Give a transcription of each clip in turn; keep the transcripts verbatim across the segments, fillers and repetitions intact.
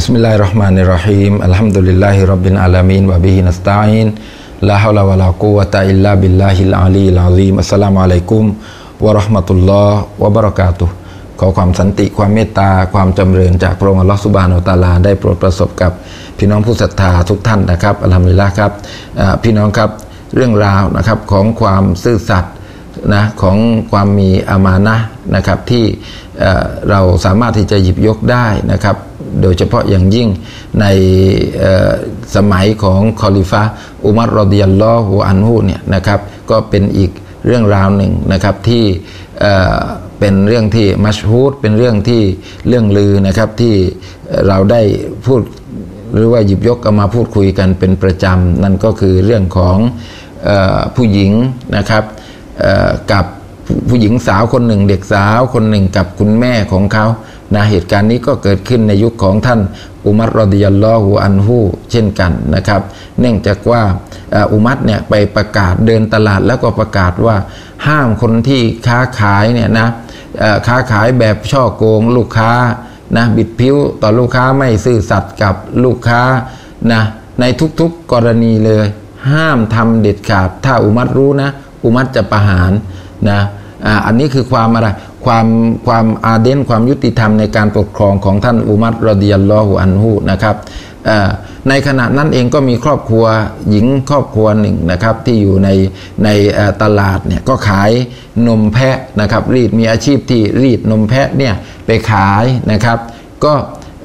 Bismillahirrahmanirrahim. Alhamdulillahirabbil alamin wa bihi nasta'in. La haula wala quwwata illa billahil aliyyil azim. Assalamualaikum warahmatullahi wabarakatuh.ขอความสันติความเมตตาความจำเริญจากพระองค์อัลเลาะห์ซุบฮานะฮูวะตะอาลาได้โปรดประสบกับพี่น้องผู้ศรัทธาทุกท่านนะครับอัลฮัมดุลิลละห์ครับพี่น้องครับเรื่องราวนะครับของความซื่อสัตย์นะของความมีอามานะห์นะครับที่เราสามารถที่จะหยิบยกได้นะครับโดยเฉพาะอย่างยิ่งในสมัยของคอลิฟะห์อุมัรรอฎิยัลลอฮุอันฮุเนี่ยนะครับก็เป็นอีกเรื่องราวหนึ่งนะครับที่เป็นเรื่องที่มัชฮูดเป็นเรื่องที่เรื่องลือนะครับที่เราได้พูดหรือว่าหยิบยกเอามาพูดคุยกันเป็นประจำนั่นก็คือเรื่องของเอ่อผู้หญิงนะครับเอ่อกับผู้หญิงสาวคนหนึ่งเด็กสาวคนหนึ่งกับคุณแม่ของเขานะเหตุการณ์นี้ก็เกิดขึ้นในยุคของท่านอุมัรรอฎิยัลลอฮุอันฮุเช่นกันนะครับเนื่องจากว่าอุมัรเนี่ยไปประกาศเดินตลาดแล้วก็ประกาศว่าห้ามคนที่ค้าขายเนี่ยนะค้าขายแบบช่อโกงลูกค้านะบิดผิวต่อลูกค้าไม่ซื่อสัตย์กับลูกค้านะในทุกๆกรณีเลยห้ามทำเด็ดขาดถ้าอุมัรรู้นะอุมัรจะประหารนะอ่าอันนี้คือความอะไรความความอาเดนความยุติธรรมในการปกครองของท่านอุมัรรอฎิยัลลอฮุอันฮุนะครับในขณะนั้นเองก็มีครอบครัวหญิงครอบครัวหนึ่งนะครับที่อยู่ในในตลาดเนี่ยก็ขายนมแพะนะครับรีดมีอาชีพที่รีดนมแพะเนี่ยไปขายนะครับก็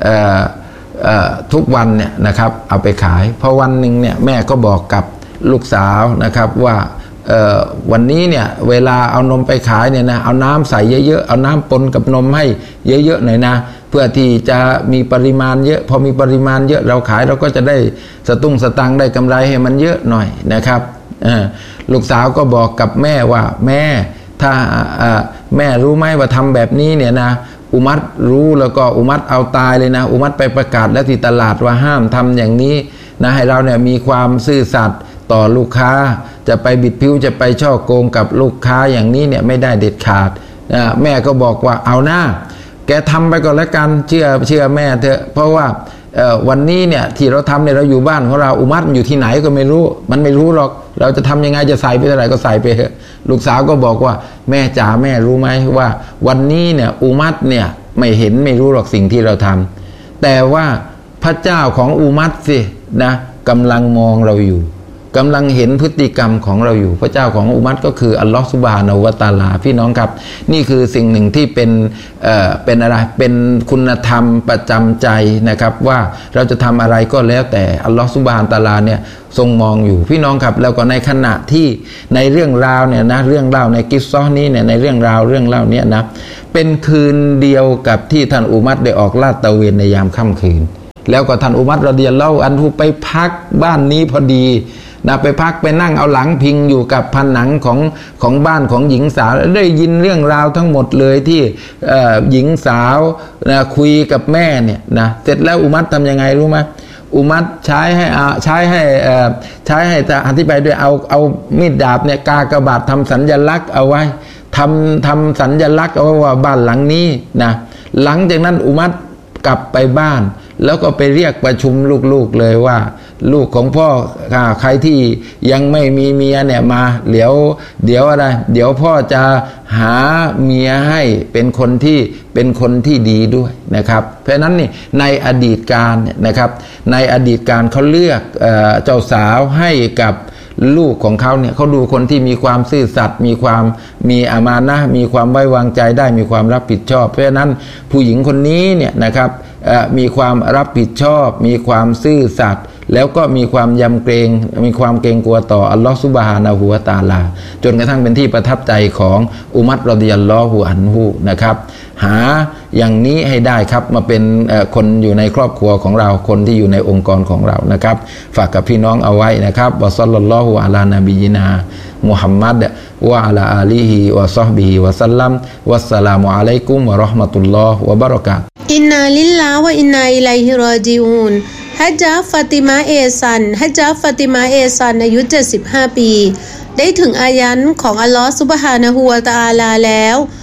ทุกวันเนี่ยนะครับเอาไปขายพอวันหนึ่งเนี่ยแม่ก็บอกกับลูกสาวนะครับว่าวันนี้เนี่ยเวลาเอานมไปขายเนี่ยนะเอาน้ำใส่เยอะๆเอาน้ำปนกับนมให้เยอะๆหน่อยนะเพื่อที่จะมีปริมาณเยอะพอมีปริมาณเยอะเราขายเราก็จะได้สตุ้งสตังค์ได้กำไรให้มันเยอะหน่อยนะครับลูกสาวก็บอกกับแม่ว่าแม่ถ้าแม่รู้ไหมว่าทำแบบนี้เนี่ยนะอุมัรรู้แล้วก็อุมัรเอาตายเลยนะอุมัรไปประกาศแล้วที่ตลาดว่าห้ามทำอย่างนี้นะให้เราเนี่ยมีความซื่อสัตย์ต่อลูกค้าจะไปบิดผิวจะไปช่อโกงกับลูกค้าอย่างนี้เนี่ยไม่ได้เด็ดขาดนะแม่ก็บอกว่าเอาหน้าแกทำไปก่อนแล้วกันเชื่อเชื่อแม่เถอะเพราะว่าวันนี้เนี่ยที่เราทำเนี่ยเราอยู่บ้านของเราอุมัรอยู่ที่ไหนก็ไม่รู้มันไม่รู้หรอกเราจะทำยังไงจะใส่ไปเท่าไหร่ก็ใส่ไปเถอะลูกสาวก็บอกว่าแม่จ๋าแม่รู้ไหมว่าวันนี้เนี่ยอุมัรเนี่ยไม่เห็นไม่รู้หรอกสิ่งที่เราทำแต่ว่าพระเจ้าของอุมัรสินะกำลังมองเราอยู่กำลังเห็นพฤติกรรมของเราอยู่พระเจ้าของอุมัรก็คืออัลลอฮฺซุบฮานะฮูวะตะอาลาพี่น้องครับนี่คือสิ่งหนึ่งที่เป็นเอ่อเป็นอะไรเป็นคุณธรรมประจำใจนะครับว่าเราจะทำอะไรก็แล้วแต่อัลลอฮฺซุบฮานะฮูวะตะอาลาเนี่ยทรงมองอยู่พี่น้องครับแล้วก็ในขณะที่ในเรื่องราวเนี่ยนะเรื่องเล่าในกิสซอนี้เนี่ยในเรื่องราวเรื่องเล่านี้นะเป็นคืนเดียวกับที่ท่านอุมัรได้ออกลาดตระเวนในยามค่ำคืนแล้วก็ท่านอุมัรรอฎิยัลลอฮุอันฮุไปพักบ้านนี้พอดีนะไปพักไปนั่งเอาหลังพิงอยู่กับผนังของของบ้านของหญิงสาวได้ยินเรื่องราวทั้งหมดเลยที่หญิงสาวนะคุยกับแม่เนี่ยนะเสร็จแล้วอุมัรทำยังไงรู้ไหมอุมัรใช้ให้ใช้ให้ใช้ให้อธิบายด้วยเอาเอามีดดาบเนี่ยกากบาททำสัญลักษณ์เอาไว้ทำทำสัญลักษณ์เอาไว้ว่าบ้านหลังนี้นะหลังจากนั้นอุมัรกลับไปบ้านแล้วก็ไปเรียกประชุมลูกๆเลยว่าลูกของพ่อใครที่ยังไม่มีเมียเนี่ยมาเดี๋ยวเดี๋ยวอะไรเดี๋ยวพ่อจะหาเมียให้เป็นคนที่เป็นคนที่ดีด้วยนะครับเพราะนั้นนี่ในอดีตการเนี่ยนะครับในอดีตการเขาเลือกเอ่อเจ้าสาวให้กับลูกของเขาเนี่ยเขาดูคนที่มีความซื่อสัตย์มีความมีอามานะห์มีความไว้วางใจได้มีความรับผิดชอบเพราะฉะนั้นผู้หญิงคนนี้เนี่ยนะครับมีความรับผิดชอบมีความซื่อสัตย์แล้วก็มีความยำเกรงมีความเกรงกลัวต่ออัลลอฮฺซุบฮานะฮูวะตะอาลาจนกระทั่งเป็นที่ประทับใจของอุมัรรอฎิยัลลอฮุอันฮุนะครับหาอย่างนี้ให้ได้ครับมาเป็นคนอยู่ในครอบครัวของเราคนที่อยู่ในองค์กรของเรานะครับฝากกับพี่น้องเอาไว้นะครับวะศ็อลลัลลอฮุอะลานบียินามุฮัมมัดวะอะลาอาลีฮิวะศอฮบิฮิวะซัลลัมวัสสลามุอะลัยกุมวะเราะห์มะตุลลอฮ์วะบะเราะกาตุฮ์อินนาลิลลาฮ์วะอินนาอิลัยฮิรอญิอูนฮัจญะฟาติมาเอซันฮัจญะฟาติมาเอซันอายุเจ็ดสิบห้าปีได้ถึงอายันของอัลลอฮฺซุบฮานะฮูวะตะอาลาแล้ว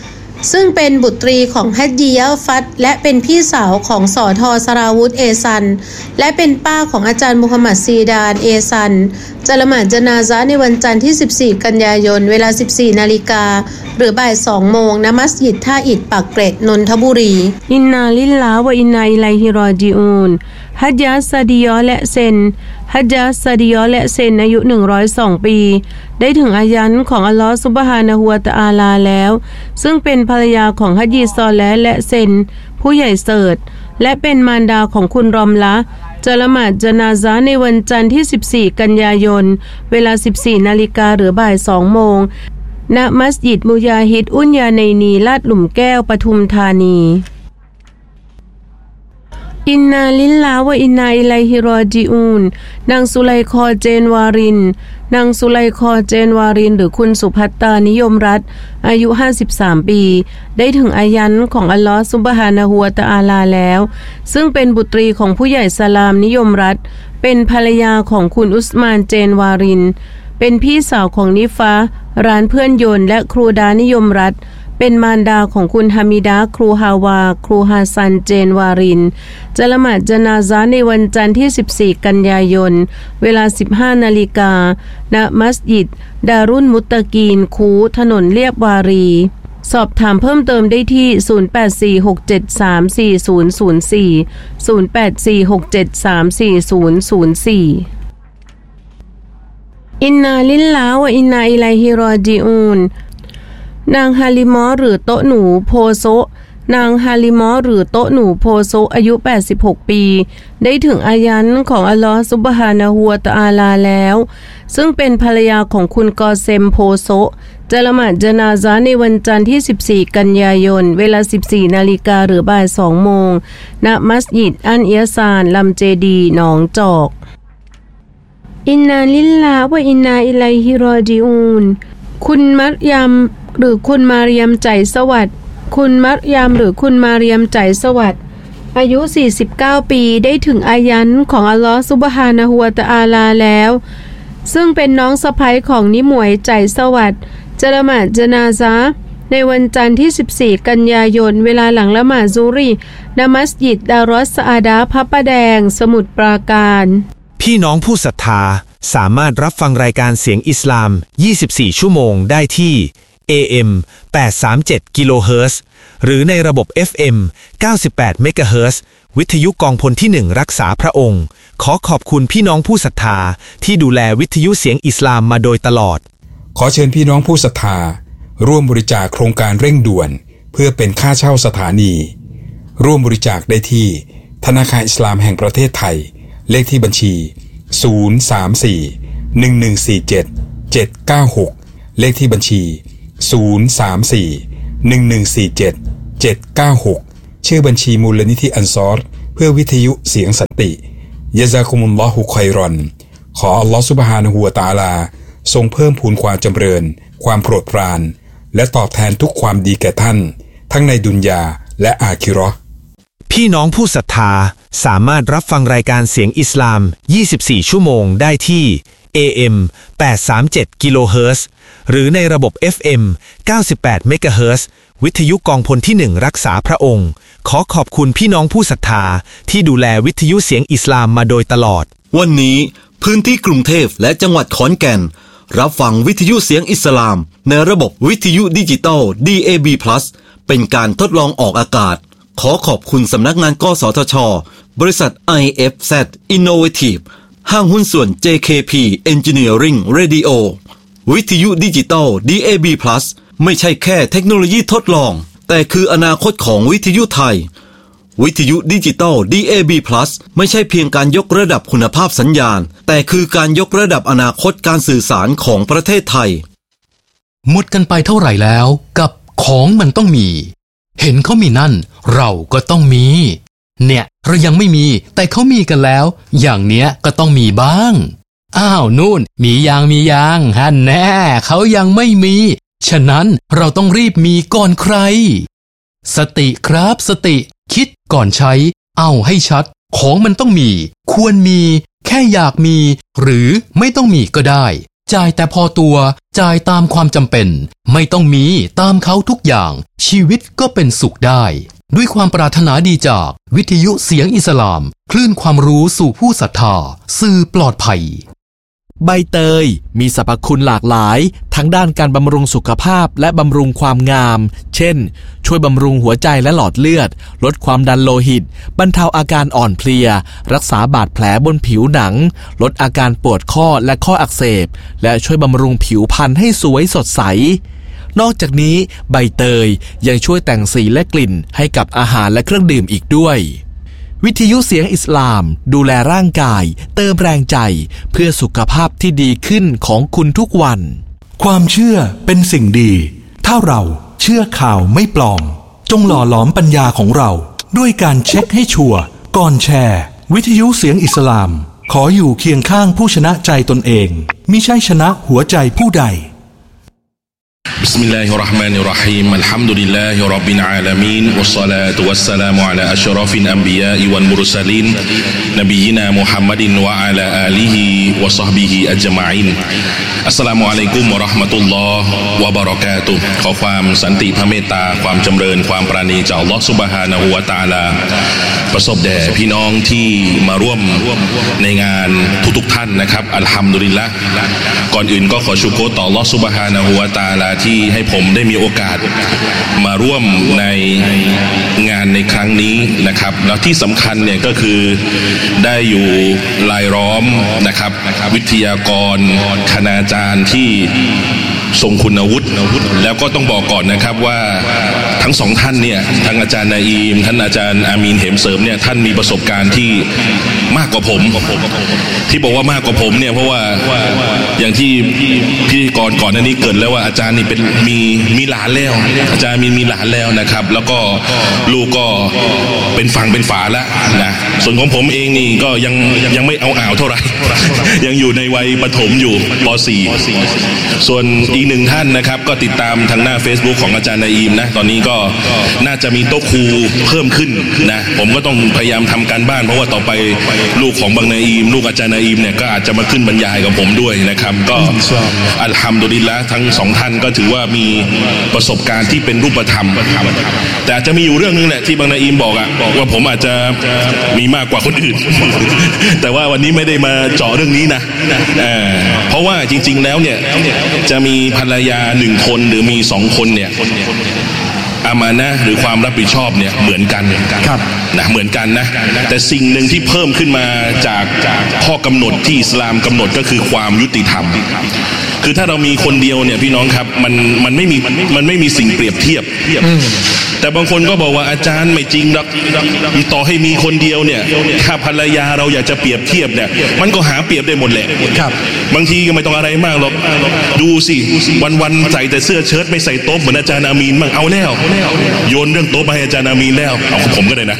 ซึ่งเป็นบุตรีของฮัจญียะฟัตและเป็นพี่สาวของสอทอสราวุธเอซันและเป็นป้าของอาจารย์มุฮัมมัดซีดานเอซันจะละหมาดญะนาซะห์ในวันจันทร์ที่สิบสี่กันยายนเวลา สิบสี่นาฬิกาหรือบ่ายสองโมงณมัสยิดท่าอิฐปากเกร็ดนนทบุรีอินนาลิลลาฮ์วะอินนาอิลัยฮิรอญิอูนฮัจญะซาดิยอและเซนฮัจญะซาดิยอและเซนอายุหนึ่งร้อยสองปีได้ถึงอายันของอัลลอฮฺซุบฮานะฮูวะตะอาลาแล้วซึ่งเป็นภรรยาของฮัจญีซอเลห์และเซนผู้ใหญ่เสิร์ชและเป็นมารดาของคุณรอมละจะละหมาดญะนาซะห์ในวันจันทร์ที่สิบสี่กันยายนเวลา สิบสี่นาฬิกาหรือบ่ายสองโมงณมัสยิดมุญาฮิดอุนยาเนนีลาดหลุมแก้วปทุมธานีอินนาลิลลาฮ์วะอินนาอิลัยฮิรอญิอูนนางสุไลคอเจนวารินนางสุไลคอเจนวารินหรือคุณสุภัตตานิยมรัตน์อายุห้าสิบสามปีได้ถึงอายันของอัลลอฮฺซุบฮานะฮูวะตะอาลาแล้วซึ่งเป็นบุตรีของผู้ใหญ่สลามนิยมรัตน์เป็นภรรยาของคุณอุสมานเจนวารินเป็นพี่สาวของนิฟาร้านเพื่อนยนต์และครูดานิยมรัตน์เป็นมารดาของคุณฮามิดาครูฮาวาครูฮาซันเจนวารินจะละหมาดญะนาซะห์ในวันจันทร์ที่สิบสี่กันยายนเวลา สิบห้านาฬิกาณมัสยิดดารุนมุตตะกีนคูถนนเลียบวารีสอบถามเพิ่มเติมได้ที่ศูนย์ แปด สี่ หก เจ็ด สาม สี่ ศูนย์ ศูนย์ สี่ ศูนย์ แปด สี่ หก เจ็ด สาม สี่ ศูนย์ ศูนย์ สี่อินนาลิลลาฮ์วะอินนาอิลัยฮิรอญิอูนนางฮาลิมอหรือโตหนูโพโซนางฮาลิมอหรือโตหนูโพโซอายุแปดสิบหกปีได้ถึงอายันของอัลลอฮฺซุบฮานะฮูวะตะอาลาแล้วซึ่งเป็นภรรยาของคุณกอเซมโพโซจะละหมาดญะนาซะห์ในวันจันทร์ที่สิบสี่กันยายนเวลา สิบสี่นาฬิกาหรือบ่ายสองโมงณมัสยิดอันเอียซานลำเจดีหนองจอกอินนาลิลลาฮ์วะอินนาอิลัยฮิรอญิอูนคุณมัรยมหรือคุณมาเรียมใจสวัสดิ์คุณมัรยมหรือคุณมาเรียมใจสวัสดิ์อายุสี่สิบเก้าปีได้ถึงอายันของอัลลอฮฺซุบฮานะฮูวะตะอาลาแล้วซึ่งเป็นน้องสะใภ้ของนิหมวยใจสวัสดิ์จะละหมาดญะนาซะห์ในวันจันทร์ที่สิบสี่กันยายนเวลาหลังละหมาดซุฮรีณมัสยิดดารอสซะอาดะห์พระประแดงสมุทรปราการพี่น้องผู้ศรัทธาสามารถรับฟังรายการเสียงอิสลามยี่สิบสี่ชั่วโมงได้ที่ เอ เอ็ม แปดร้อยสามสิบเจ็ด กิโลเฮิรตซ์หรือในระบบ เอฟ เอ็ม เก้าสิบแปด เมกะเฮิรตซ์วิทยุกองพลที่หนึ่งรักษาพระองค์ขอขอบคุณพี่น้องผู้ศรัทธาที่ดูแลวิทยุเสียงอิสลามมาโดยตลอดขอเชิญพี่น้องผู้ศรัทธาร่วมบริจาคโครงการเร่งด่วนเพื่อเป็นค่าเช่าสถานีร่วมบริจาคได้ที่ธนาคารอิสลามแห่งประเทศไทยเลขที่บัญชีศูนย์ สาม สี่ หนึ่ง หนึ่ง สี่ เจ็ด เจ็ด เก้า หกเลขที่บัญชีศูนย์ สาม สี่ หนึ่ง หนึ่ง สี่ เจ็ด เจ็ด เก้า หกชื่อบัญชีมูลนิธิอันซอรเพื่อวิทยุเสียงสันติยะซากุมุลลอฮุค็อยรอนขออัลลอฮฺซุบฮานะฮูวะตะอาลาทรงเพิ่มพูนความจำเริญความโปรดปรานและตอบแทนทุกความดีแก่ท่านทั้งในดุนยาและอาคิเราะห์พี่น้องผู้ศรัทธาสามารถรับฟังรายการเสียงอิสลามยี่สิบสี่ชั่วโมงได้ที่ เอ เอ็ม แปดร้อยสามสิบเจ็ด กิโลเฮิรตซ์หรือในระบบ เอฟ เอ็ม เก้าสิบแปด เมกะเฮิรตซ์วิทยุกองพลที่หนึ่งรักษาพระองค์ขอขอบคุณพี่น้องผู้ศรัทธาที่ดูแลวิทยุเสียงอิสลามมาโดยตลอดวันนี้พื้นที่กรุงเทพและจังหวัดขอนแก่นรับฟังวิทยุเสียงอิสลามในระบบวิทยุดิจิตอล ดี เอ บี พลัส เป็นการทดลองออกอากาศขอขอบคุณสำนักงานกสทช.บริษัท ไอ เอฟ แซด Innovative ห้างหุ้นส่วน เจ เค พี Engineering Radio วิทยุดิจิตอล ดี เอ บี พลัส ไม่ใช่แค่เทคโนโลยีทดลองแต่คืออนาคตของวิทยุไทยวิทยุดิจิตอล ดี เอ บี พลัส ไม่ใช่เพียงการยกระดับคุณภาพสัญญาณแต่คือการยกระดับอนาคตการสื่อสารของประเทศไทยหมดกันไปเท่าไหร่แล้วกับของมันต้องมีเห็นเขามีนั่นเราก็ต้องมีเนี่ยเรายังไม่มีแต่เขามีกันแล้วอย่างเนี้ยก็ต้องมีบ้างอ้าวนู่นมียางมียางฮั่นแน่เขายังไม่มีฉะนั้นเราต้องรีบมีก่อนใครสติครับสติคิดก่อนใช้เอาให้ชัดของมันต้องมีควรมีแค่อยากมีหรือไม่ต้องมีก็ได้จ่ายแต่พอตัวจ่ายตามความจำเป็นไม่ต้องมีตามเขาทุกอย่างชีวิตก็เป็นสุขได้ด้วยความปรารถนาดีจากวิทยุเสียงอิสลามคลื่นความรู้สู่ผู้ศรัทธาสื่อปลอดภัยใบเตยมีสรรพคุณหลากหลายทั้งด้านการบำรุงสุขภาพและบำรุงความงามเช่นช่วยบำรุงหัวใจและหลอดเลือดลดความดันโลหิตบรรเทาอาการอ่อนเพลียรักษาบาดแผลบนผิวหนังลดอาการปวดข้อและข้ออักเสบและช่วยบำรุงผิวพรรณให้สวยสดใสนอกจากนี้ใบเตยยังช่วยแต่งสีและกลิ่นให้กับอาหารและเครื่องดื่มอีกด้วยวิทยุเสียงอิสลามดูแลร่างกายเติมแรงใจเพื่อสุขภาพที่ดีขึ้นของคุณทุกวันความเชื่อเป็นสิ่งดีถ้าเราเชื่อข่าวไม่ปลอมจงหล่อหลอมปัญญาของเราด้วยการเช็คให้ชัวร์ก่อนแชร์วิทยุเสียงอิสลามขออยู่เคียงข้างผู้ชนะใจตนเองมิใช่ชนะหัวใจผู้ใด بسم الله الرحمن الرحيم الحمد لله رب العالمين والصلاة والسلام على أشرف الأنبياء والمرسلين نبينا محمد وعلى آله وصحبه أجمعين السلام عليكم ورحمة الله وبركاته ขอความสันติพระเมตตาความจำเริญความปราณีจากอัลเลาะห์ซุบฮานะฮูวะตะอาลาประสบแด่พี่น้องที่มาร่วมในงานทุกๆท่านนะครับอัลฮัมดุลิลละห์ก่อนอื่นก็ขอชุกรต่ออัลเลาะห์ซุบฮานะฮูวะตะอาลาที่ให้ผมได้มีโอกาสมาร่วมในงานในครั้งนี้นะครับแล้วที่สำคัญเนี่ยก็คือได้อยู่รายล้อมนะครับวิทยากรคณาจารย์ที่ทรงคุณวุฒิแล้วก็ต้องบอกก่อนนะครับว่าทั้งสองท่านเนี่ยทั้งอาจารย์นาอีมท่านอาจารย์อามีนเหมเสริมเนี่ยท่านมีประสบการณ์ที่มากกว่าผมที่บอกว่ามากกว่าผมเนี่ยเพราะว่าอย่างที่พิธีกรก่อนหน้านี้เกิดแล้วว่าอาจารย์นี่เป็นมีมีหลานแล้วอาจารย์มีมีหลานแล้วนะครับแล้วก็ลูกก็เป็นฝั่งเป็นฝาแล้วนะส่วนของผมเองนี่ก็ยังยังไม่เอาอ่าวเท่าไหร่ยังอยู่ในวัยประถมอยู่ป .สี่ ส่วนอีกหนึ่งท่านนะครับก็ติดตามทางหน้า Facebook ของอาจารย์นาอีมนะตอนนี้ก็น่าจะมีโต๊ะครูเพิ่มขึ้นนะผมก็ต้องพยายามทำการบ้านเพราะว่าต่อไปลูกของบางนาอีมลูกอาจารย์นาอีมเนี่ยก็อาจจะมาขึ้นบรรยายกับผมด้วยนะครับก็อัลฮัมดุลิลละห์ทั้งสองท่านก็ถือว่ามีประสบการณ์ที่เป็นรูปธรรมแต่อาจจะมีอยู่เรื่องนึงแหละที่บางนาอีมบอกอะว่าผมอาจจะมีมากกว่าคนอื่น แต่ว่าวันนี้ไม่ได้มาเจาะเรื่องนี้นะเพราะว่าจริงๆแล้วเนี่ยจะมีภรรยาหนึ่งคนหรือมีสองคนเนี่ยอามานะห์หรือความรับผิดชอบเนี่ยเหมือนกันครับนะเหมือนกันนะแต่สิ่งหนึ่งที่เพิ่มขึ้นมาจากข้อกำหนดที่อิสลามกำหนดก็คือความยุติธรรมคือถ้าเรามีคนเดียวเนี่ยพี่น้องครับมันมันไม่มีมันไม่มีสิ่งเปรียบเทียบแต่บางคนก็บอกว่าอาจารย์ไม่จริงหรอกต่อให้มีคนเดียวเนี่ยถ้าภรรยาเราอยากจะเปรียบเทียบเนี่ยมันก็หาเปรียบได้หมดแหละครับบางทีก็ไม่ต้องอะไรมากหรอกดูสิวันๆใส่แต่เสื้อเชิ้ตไม่ใส่โต๊ะเหมือนอาจารย์อามีนบ้างเอาแล้วโยนเรื่องโต๊ะไปให้อาจารย์อามีนแล้วเอาผมก็ได้นะ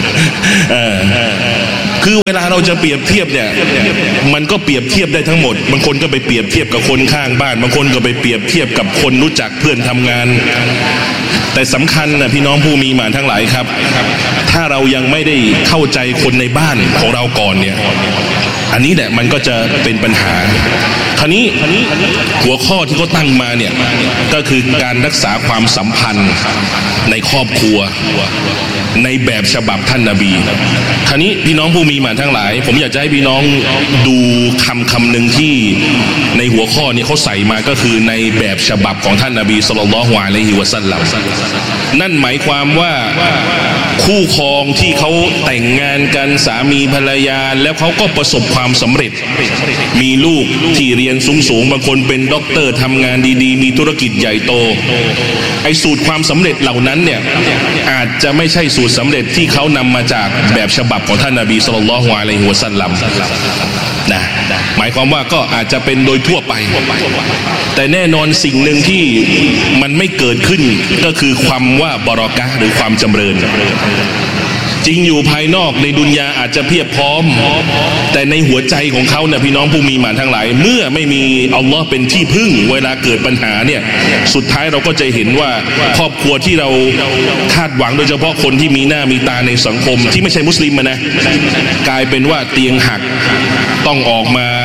คือเวลาเราจะเปรียบเทียบเนี่ยมันก็เปรียบเทียบได้ทั้งหมดบางคนก็ไปเปรียบเทียบกับคนข้างบ้านบางคนก็ไปเปรียบเทียบกับคนรู้จักเพื่อนทำงานแต่สำคัญนะพี่น้องผู้มีหมานทั้งหลายครับถ้าเรายังไม่ได้เข้าใจคนในบ้านของเราก่อนเนี่ยอันนี้แหละมันก็จะเป็นปัญหาคราวนี้หัวข้อที่เขาตั้งมาเนี่ยก็คือการรักษาความสัมพันธ์ในครอบครัวในแบบฉบับท่านนบีคราวนี้พี่น้องผู้มีหมานทั้งหลายผมอยากจะให้พี่น้องดูคำคำหนึ่งที่ในหัวข้อนี้เขาใส่มาก็คือในแบบฉบับของท่านนบีศ็อลลัลลอฮุอะลัยฮิวะซัลลัมนั่นหมายความว่าคู่ครองที่เขาแต่งงานกันสามีภรรยาแล้วเขาก็ประสบความสำเร็จมีลูกที่เรียนสูงๆบางคนเป็นด็อกเตอร์ทำงานดีๆมีธุรกิจใหญ่โตไอ้สูตรความสำเร็จเหล่านั้นเนี่ยอาจจะไม่ใช่สูตรสำเร็จที่เขานำมาจากแบบฉบับของท่านนบีศ็อลลัลลอฮุอะลัยฮิวะซัลลัมนะหมายความว่าก็อาจจะเป็นโดยทั่วไปแต่แน่นอนสิ่งหนึ่งที่มันไม่เกิดขึ้นก็คือความว่าบารอกะห์หรือความจำเริญจริงอยู่ภายนอกในดุนยาอาจจะเพียบพร้อมแต่ในหัวใจของเขาเนี่ยพี่น้องผู้มีหมานทั้งหลายเมื่อไม่มีอัลลอฮ์เป็นที่พึ่งเวลาเกิดปัญหาเนี่ยสุดท้ายเราก็จะเห็นว่าครอบครัวที่เราคาดหวังโดยเฉพาะคนที่มีหน้ามีตาในสังคมที่ไม่ใช่มุสลิมนะกลายเป็นว่าเตียงหักต้องออกมา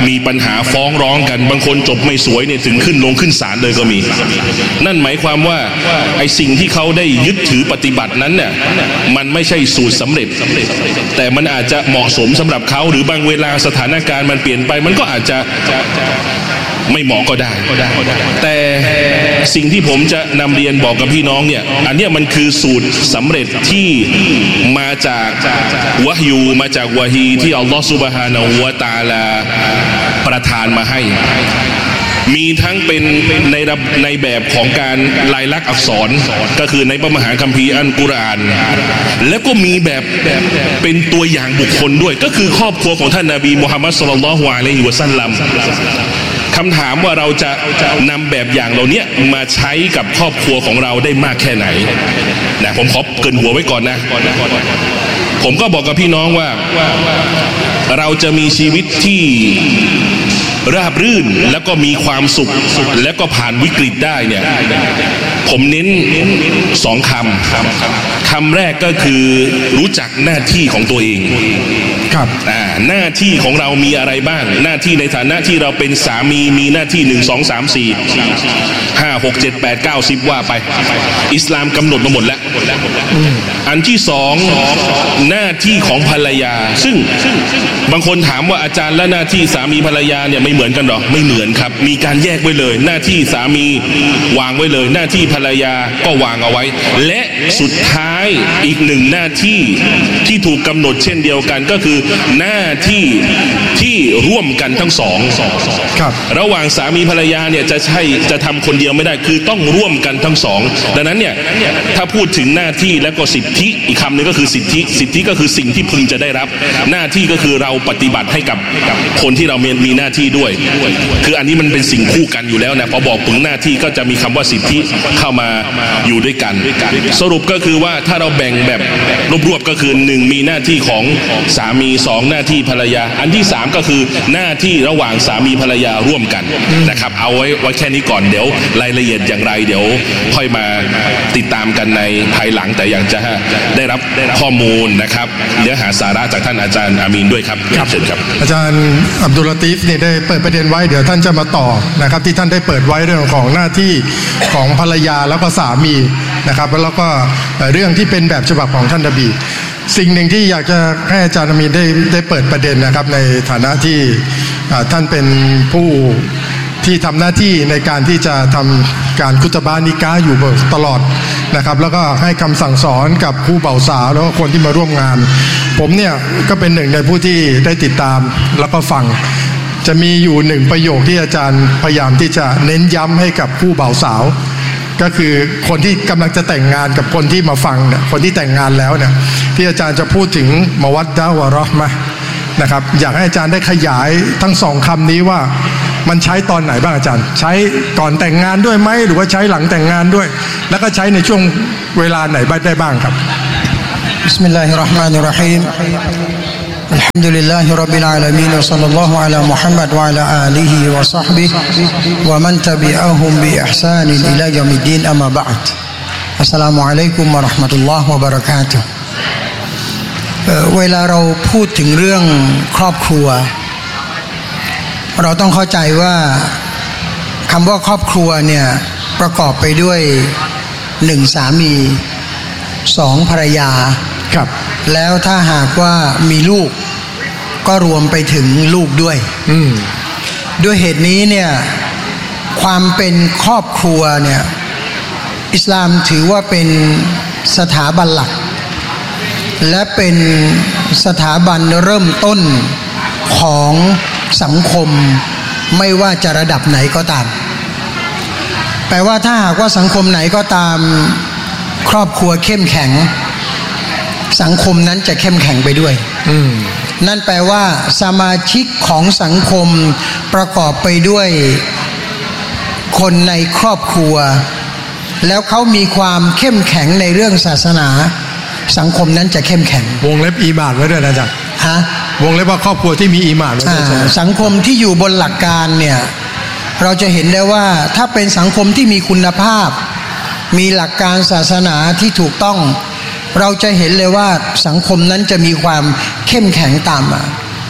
มีปัญหาฟ้องร้องกันบางคนจบไม่สวยเนี่ยถึงขึ้นลงขึ้นศาลเลยก็มีนั่นหมายความว่าไอ้สิ่งที่เขาได้ยึดถือปฏิบัตินั้นเนี่ยมันไม่ใช่สูตรสำเร็จแต่มันอาจจะเหมาะสมสำหรับเขาหรือบางเวลาสถานการณ์มันเปลี่ยนไปมันก็อาจจะไม่เหมาะก็ได้แต่สิ่งที่ผมจะนำเรียนบอกกับพี่น้องเนี่ยอันนี้มันคือสูตรสำเร็จที่มาจากวะฮยูมาจากวะฮีที่อัลลอฮฺซุบฮานะฮูวะตะอาลาประทานมาให้มีทั้งเป็นในในแบบของการลายลักษณ์อักษรก็คือในพระมหาคัมภีร์อัลกุรอานแล้วก็มีแบบเป็นตัวอย่างบุคคลด้วยก็คือครอบครัวของท่านนบีมุฮัมมัดศ็อลลัลลอฮุอะลัยฮิวะซัลลัมคำถามว่าเราจะนำแบบอย่างเหล่านี้มาใช้กับครอบครัวของเราได้มากแค่ไหนนะผมขอเกริ่นหัวไว้ก่อนนะผมก็บอกกับพี่น้องว่าเราจะมีชีวิตที่ราบรื่นแล้วก็มีความสุขแล้วก็ผ่านวิกฤตได้เนี่ยผมเน้นสองคำคำแรกก็คือรู้จักหน้าที่ของตัวเองครับอ่าหน้าที่ของเรามีอะไรบ้างหน้าที่ในฐานะที่เราเป็นสามีมีหน้าที่หนึ่งสองสามสี่ห้าหกเจ็ดแปดเก้าสิบว่าไปอิสลามกำหนดมาหมดแล้วอันที่สองหน้าที่ของภรรยาซึ่งบางคนถามว่าอาจารย์และหน้าที่สามีภรรยาเนี่ยไม่เหมือนกันหรอไม่เหมือนครับมีการแยกไว้เลยหน้าที่สามีวางไว้เลยหน้าที่ภรรยาก็วางเอาไว้และสุดท้ายอีกหนึ่งหน้าที่ที่ถูกกำหนดเช่นเดียวกันก็คือหน้าที่ที่ร่วมกันทั้งสองครับระหว่างสามีภรรยาเนี่ยจะใช่จะทำคนเดียวไม่ได้คือต้องร่วมกันทั้งสองดังนั้นเนี่ยถ้าพูดถึงหน้าที่และก็สิทธิอีกคำหนึ่งก็คือสิทธิสิทธิก็คือสิ่งที่พึงจะได้รับหน้าที่ก็คือเราปฏิบัติให้กับคนที่เรามีมีหน้าที่ด้วยคืออันนี้มันเป็นสิ่งคู่กันอยู่แล้วนะพอบอกถึงหน้าที่ก็จะมีคำว่าสิทธิเข้ามาอยู่ด้วยกันสรุปก็คือว่าถ้าเราแบ่งแบบรวบๆก็คือหนึ่งมีหน้าที่ของสามีสองหน้าที่ภรรยาอันที่สามก็คือหน้าที่ระหว่างสามีภรรยาร่วมกันนะครับเอาไว้ไว้แค่นี้ก่อนเดี๋ยวรายละเอียดอย่างไรเดี๋ยวค่อยมาติดตามกันในภายหลังแต่อย่างจะได้รับข้อมูลนะครับเนื้อหาสาระจากท่านอาจารย์อามีนด้วยครับครับเชิญครับอาจารย์อับดุลลาตีฟเนี่ยได้เปิดประเด็นไว้เดี๋ยวท่านจะมาต่อนะครับที่ท่านได้เปิดไว้เรื่องของหน้าที่ของภรรยาแล้วก็สามีนะครับแล้วก็เรื่องที่เป็นแบบฉบับของท่านนบีสิ่งหนึ่งที่อยากจะให้อาจารย์อามีนได้ได้เปิดประเด็นนะครับในฐานะที่ท่านเป็นผู้ที่ทำหน้าที่ในการที่จะทำการคุตบะนิกาอยู่ตลอดนะครับแล้วก็ให้คำสั่งสอนกับคู่บ่าวสาวแล้วก็คนที่มาร่วมงานผมเนี่ยก็เป็นหนึ่งในผู้ที่ได้ติดตามแล้วก็ฟังจะมีอยู่หนึ่งประโยคที่อาจารย์พยายามที่จะเน้นย้ำให้กับคู่บ่าวสาวก็คือคนที่กำลังจะแต่งงานกับคนที่มาฟังเนี่ยคนที่แต่งงานแล้วเนี่ยที่อาจารย์จะพูดถึงมวัดดะวะเราะห์มะห์นะครับอยากให้อาจารย์ได้ขยายทั้งสองคำนี้ว่ามันใช้ตอนไหนบ้างอาจารย์ใช้ก่อนแต่งงานด้วยไหมหรือว่าใช้หลังแต่งงานด้วยแล้วก็ใช้ในช่วงเวลาไหนได้บ้างครับบิสมิลลาฮิรเราะห์มานิรเราะฮีมอัลฮัมดุลิลลาฮิร็อบบิลอาลามีนวะศ็อลลัลลอฮุอะลามุฮัมมัดวะอะลาอาลีฮิวะศอฮบิฮิวะมันตะบิอะฮุมบิอิห์ซานินอิลายอมิดดีนอัมมาบะอ์อัสสลามุอะลัยกุมวะเราะห์มะตุลลอฮ์วะบะเราะกาตุฮ์เวลาเราพูดถึงเรื่องครอบครัวเราต้องเข้าใจว่าคำว่าครอบครัวเนี่ยประกอบไปด้วยหนึ่งสามีสองภรรยาครับแล้วถ้าหากว่ามีลูกก็รวมไปถึงลูกด้วยอืมด้วยเหตุนี้เนี่ยความเป็นครอบครัวเนี่ยอิสลามถือว่าเป็นสถาบันหลักและเป็นสถาบันเริ่มต้นของสังคมไม่ว่าจะระดับไหนก็ตามแปลว่าถ้าหากว่าสังคมไหนก็ตามครอบครัวเข้มแข็งสังคมนั้นจะเข้มแข็งไปด้วยนั่นแปลว่าสมาชิกของสังคมประกอบไปด้วยคนในครอบครัวแล้วเขามีความเข้มแข็งในเรื่องศาสนาสังคมนั้นจะเข้มแข็งวงเล็บอีหม่านไว้ด้วยนะจ๊ะฮะวงเล็บว่าครอบครัวที่มีอีหม่านไว้ด้วยสังคมที่อยู่บนหลักการเนี่ยเราจะเห็นได้ว่าถ้าเป็นสังคมที่มีคุณภาพมีหลักการศาสนาที่ถูกต้องเราจะเห็นเลยว่าสังคมนั้นจะมีความเข้มแข็งตามมา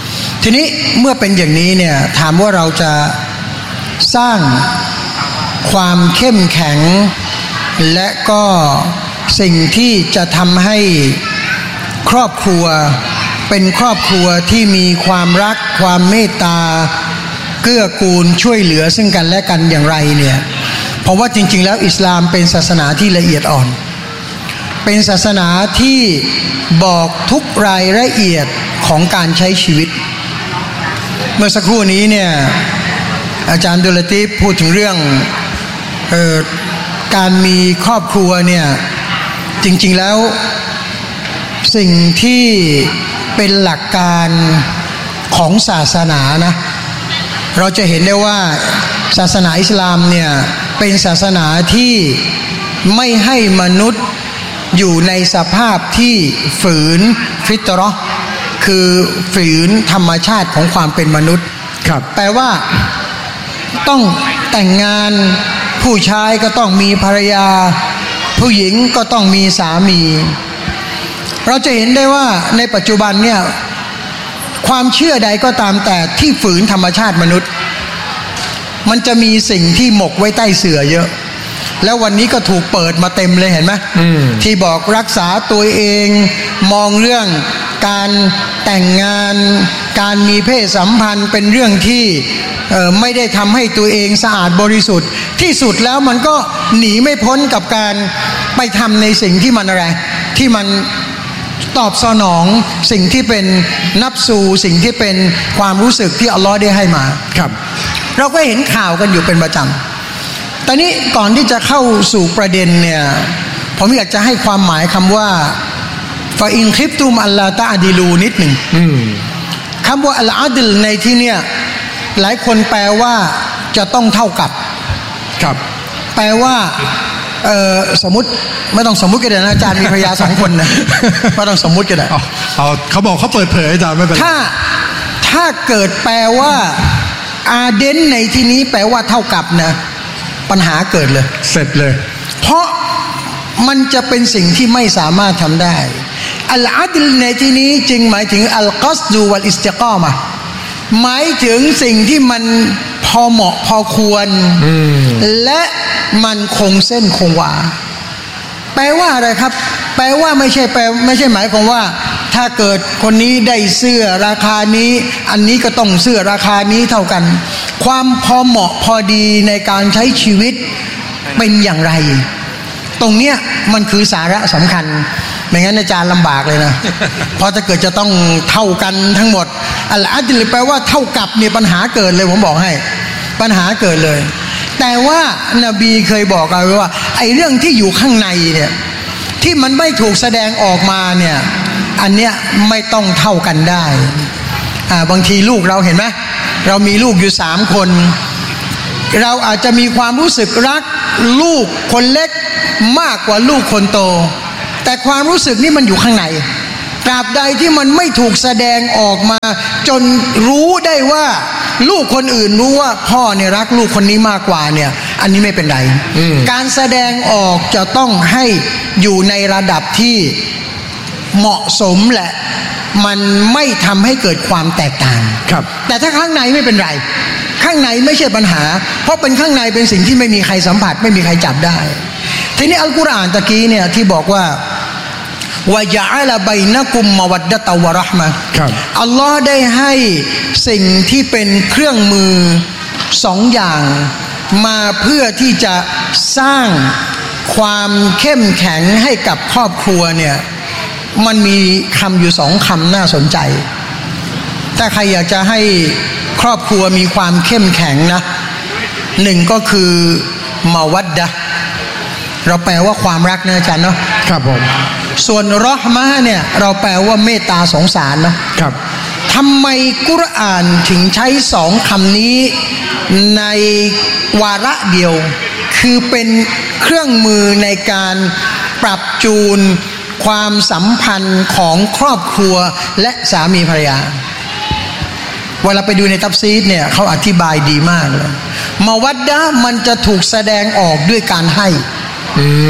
ทีนี้เมื่อเป็นอย่างนี้เนี่ยถามว่าเราจะสร้างความเข้มแข็งและก็สิ่งที่จะทำให้ครอบครัวเป็นครอบครัวที่มีความรักความเมตตาเกื้อกูลช่วยเหลือซึ่งกันและกันอย่างไรเนี่ยเพราะว่าจริงๆแล้วอิสลามเป็นศาสนาที่ละเอียดอ่อนเป็นศาสนาที่บอกทุกรายละเอียดของการใช้ชีวิตเมื่อสักครู่นี้เนี่ยอาจารย์ดุลาตีฟพูดถึงเรื่องเอ่อการมีครอบครัวเนี่ยจริงๆแล้วสิ่งที่เป็นหลักการของศาสนานะเราจะเห็นได้ว่าศาสนาอิสลามเนี่ยเป็นศาสนาที่ไม่ให้มนุษย์อยู่ในสภาพที่ฝืนฟิตเราะห์คือฝืนธรรมชาติของความเป็นมนุษย์ครับแปลว่าต้องแต่งงานผู้ชายก็ต้องมีภรรยาผู้หญิงก็ต้องมีสามีเราจะเห็นได้ว่าในปัจจุบันเนี่ยความเชื่อใดก็ตามแต่ที่ฝืนธรรมชาติมนุษย์มันจะมีสิ่งที่หมกไว้ใต้เสื่อเยอะแล้ววันนี้ก็ถูกเปิดมาเต็มเลยเห็นไหมที่บอกรักษาตัวเองมองเรื่องการแต่งงานการมีเพศสัมพันธ์เป็นเรื่องที่ไม่ได้ทำให้ตัวเองสะอาดบริสุทธิ์ที่สุดแล้วมันก็หนีไม่พ้นกับการไปทำในสิ่งที่มันอะไรที่มันตอบสนองสิ่งที่เป็นนับสูสิ่งที่เป็นความรู้สึกที่อัลลอฮ์ได้ให้มาครับเราก็เห็นข่าวกันอยู่เป็นประจำแต่นี้ก่อนที่จะเข้าสู่ประเด็นเนี่ยผมอยากจะให้ความหมายคำว่าฟาอินคริปตุมอัลลาตะอดิลูนิดหนึ่งคำว่าอัลอาดิลในที่เนี่ยหลายคนแปลว่าจะต้องเท่ากับครับแปลว่าเออสมมติไม่ต้องสมมุติก็ได้นะอาจารย์มีภรรยาสองคนนะไม่ต้องสมมุติก็ได้เอาเขาบอกเขาเปิดเผยอาจารย์ไม่เป็นไรถ้าถ้าเกิดแปลว่าอาเดนในที่นี้แปลว่าเท่ากับนะปัญหาเกิดเลยเสร็จเลยเพราะมันจะเป็นสิ่งที่ไม่สามารถทำได้อัลอาดิลในที่นี้จึงหมายถึงอัลกัสดูวัลอิสติกามะหมายถึงสิ่งที่มันพอเหมาะพอควรและมันคงเส้นคงวาแปลว่าอะไรครับแปลว่าไม่ใช่แปลไม่ใช่หมายความว่าถ้าเกิดคนนี้ได้เสื้อราคานี้อันนี้ก็ต้องเสื้อราคานี้เท่ากันความพอเหมาะพอดีในการใช้ชีวิตเป็นอย่างไรตรงเนี้ยมันคือสาระสำคัญไม่งั้นอาจารย์ลำบากเลยนะเพราะถ้าเกิดจะต้องเท่ากันทั้งหมดอัลอาดิลแปลว่าเท่ากับเนี่ยปัญหาเกิดเลยผมบอกให้ปัญหาเกิดเลยแต่ว่านบีเคยบอกเอาไว้ว่าไอ้เรื่องที่อยู่ข้างในเนี่ยที่มันไม่ถูกแสดงออกมาเนี่ยอันเนี้ยไม่ต้องเท่ากันได้อ่าบางทีลูกเราเห็นไหมเรามีลูกอยู่สามคนเราอาจจะมีความรู้สึกรักลูกคนเล็กมากกว่าลูกคนโตแต่ความรู้สึกนี่มันอยู่ข้างในตราบใดที่มันไม่ถูกแสดงออกมาจนรู้ได้ว่าลูกคนอื่นรู้ว่าพ่อเนี่ยรักลูกคนนี้มากกว่าเนี่ยอันนี้ไม่เป็นไรการแสดงออกจะต้องให้อยู่ในระดับที่เหมาะสมแหละมันไม่ทำให้เกิดความแตกต่างครับแต่ถ้าข้างในไม่เป็นไรข้างในไม่ใช่ปัญหาเพราะเป็นข้างในเป็นสิ่งที่ไม่มีใครสัมผัสไม่มีใครจับได้ทีนี้อัลกุรอานตะกี้เนี่ยที่บอกว่าวะญะอะละบัยนะกุมมะวัดดะตะวะเราะห์มะฮ์ครับอัลลอฮ์ได้ให้สิ่งที่เป็นเครื่องมือสองอย่างมาเพื่อที่จะสร้างความเข้มแข็งให้กับครอบครัวเนี่ยมันมีคำอยู่สองคำน่าสนใจถ้าใครอยากจะให้ครอบครัวมีความเข้มแข็งนะหนึ่งก็คือมะวัดดะห์เราแปลว่าความรักนะอาจารย์เนาะครับผมส่วนเราะห์มะฮ์เนี่ยเราแปลว่าเมตตาสงสารนะครับทำไมกุรอานถึงใช้สองคำนี้ในวาระเดียวคือเป็นเครื่องมือในการปรับจูนความสัมพันธ์ของครอบครัวและสามีภรรยาเวลาไปดูในตัฟซีรเนี่ยเขาอธิบายดีมากเลยมะวัดดะห์มันจะถูกแสดงออกด้วยการให้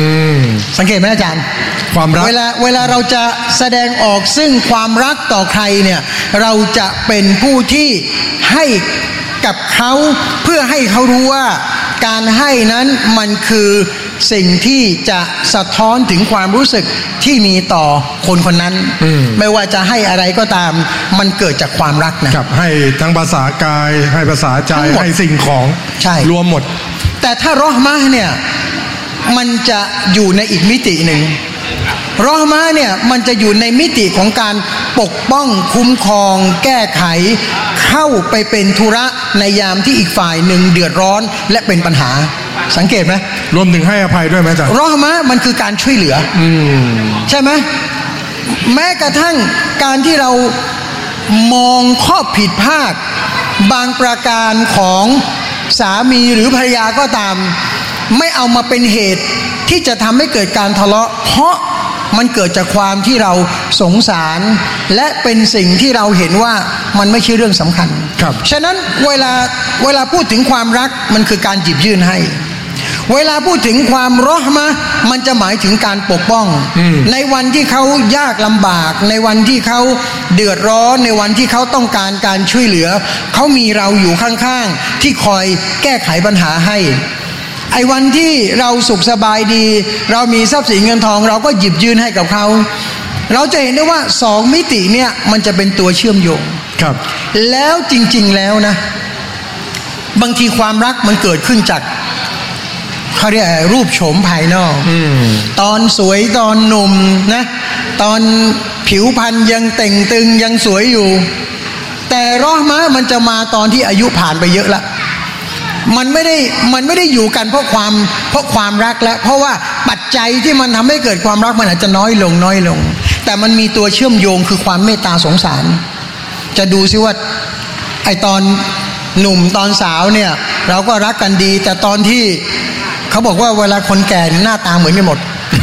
สังเกตไหมอาจารย์ความรักเวลาเวลาเราจะแสดงออกซึ่งความรักต่อใครเนี่ยเราจะเป็นผู้ที่ให้กับเขาเพื่อให้เขารู้ว่าการให้นั้นมันคือสิ่งที่จะสะท้อนถึงความรู้สึกที่มีต่อคนคนนั้นไม่ว่าจะให้อะไรก็ตามมันเกิดจากความรักนะครับให้ทั้งภาษากายให้ภาษาใจให้สิ่งของใช่รวมหมดแต่ถ้ารอห์มะห์เนี่ยมันจะอยู่ในอีกมิติหนึ่งรอห์มะห์เนี่ยมันจะอยู่ในมิติของการปกป้องคุ้มครองแก้ไขเข้าไปเป็นธุระในยามที่อีกฝ่ายหนึ่งเดือดร้อนและเป็นปัญหาสังเกตไหมรวมถึงให้อภัยด้วยไหมจ๊ะรอห์มะห์มันคือการช่วยเหลือใช่ไหมแม้กระทั่งการที่เรามองข้อผิดพลาดบางประการของสามีหรือภรรยาก็ตามไม่เอามาเป็นเหตุที่จะทำให้เกิดการทะเลาะเพราะมันเกิดจากความที่เราสงสารและเป็นสิ่งที่เราเห็นว่ามันไม่ใช่เรื่องสำคัญครับฉะนั้นเวลาเวลาพูดถึงความรักมันคือการหยิบยื่นให้เวลาพูดถึงความเราะห์มะห์มันจะหมายถึงการปกป้องในวันที่เขายากลำบากในวันที่เขาเดือดร้อนในวันที่เขาต้องการการช่วยเหลือเขามีเราอยู่ข้างๆที่คอยแก้ไขปัญหาให้ไอ้วันที่เราสุขสบายดีเรามีทรัพย์สินเงินทองเราก็หยิบยื่นให้กับเขาเราจะเห็นได้ว่าสองมิติเนี่ยมันจะเป็นตัวเชื่อมโยงครับแล้วจริงๆแล้วนะบางทีความรักมันเกิดขึ้นจากเขาเรียกรูปโฉมภายนอกตอนสวยตอนหนุ่มนะตอนผิวพรรณยังเต่งตึงยังสวยอยู่แต่เราะห์มะห์มันจะมาตอนที่อายุผ่านไปเยอะละมันไม่ได้มันไม่ได้อยู่กันเพราะความเพราะความรักและเพราะว่าปัจจัยที่มันทำให้เกิดความรักมันอาจจะน้อยลงน้อยลงแต่มันมีตัวเชื่อมโยงคือความเมตตาสงสารจะดูซิว่าไอตอนหนุ่มตอนสาวเนี่ยเราก็รักกันดีแต่ตอนที่เขาบอกว่าเวลาคนแก่หน้าตาเหมือนกันหมด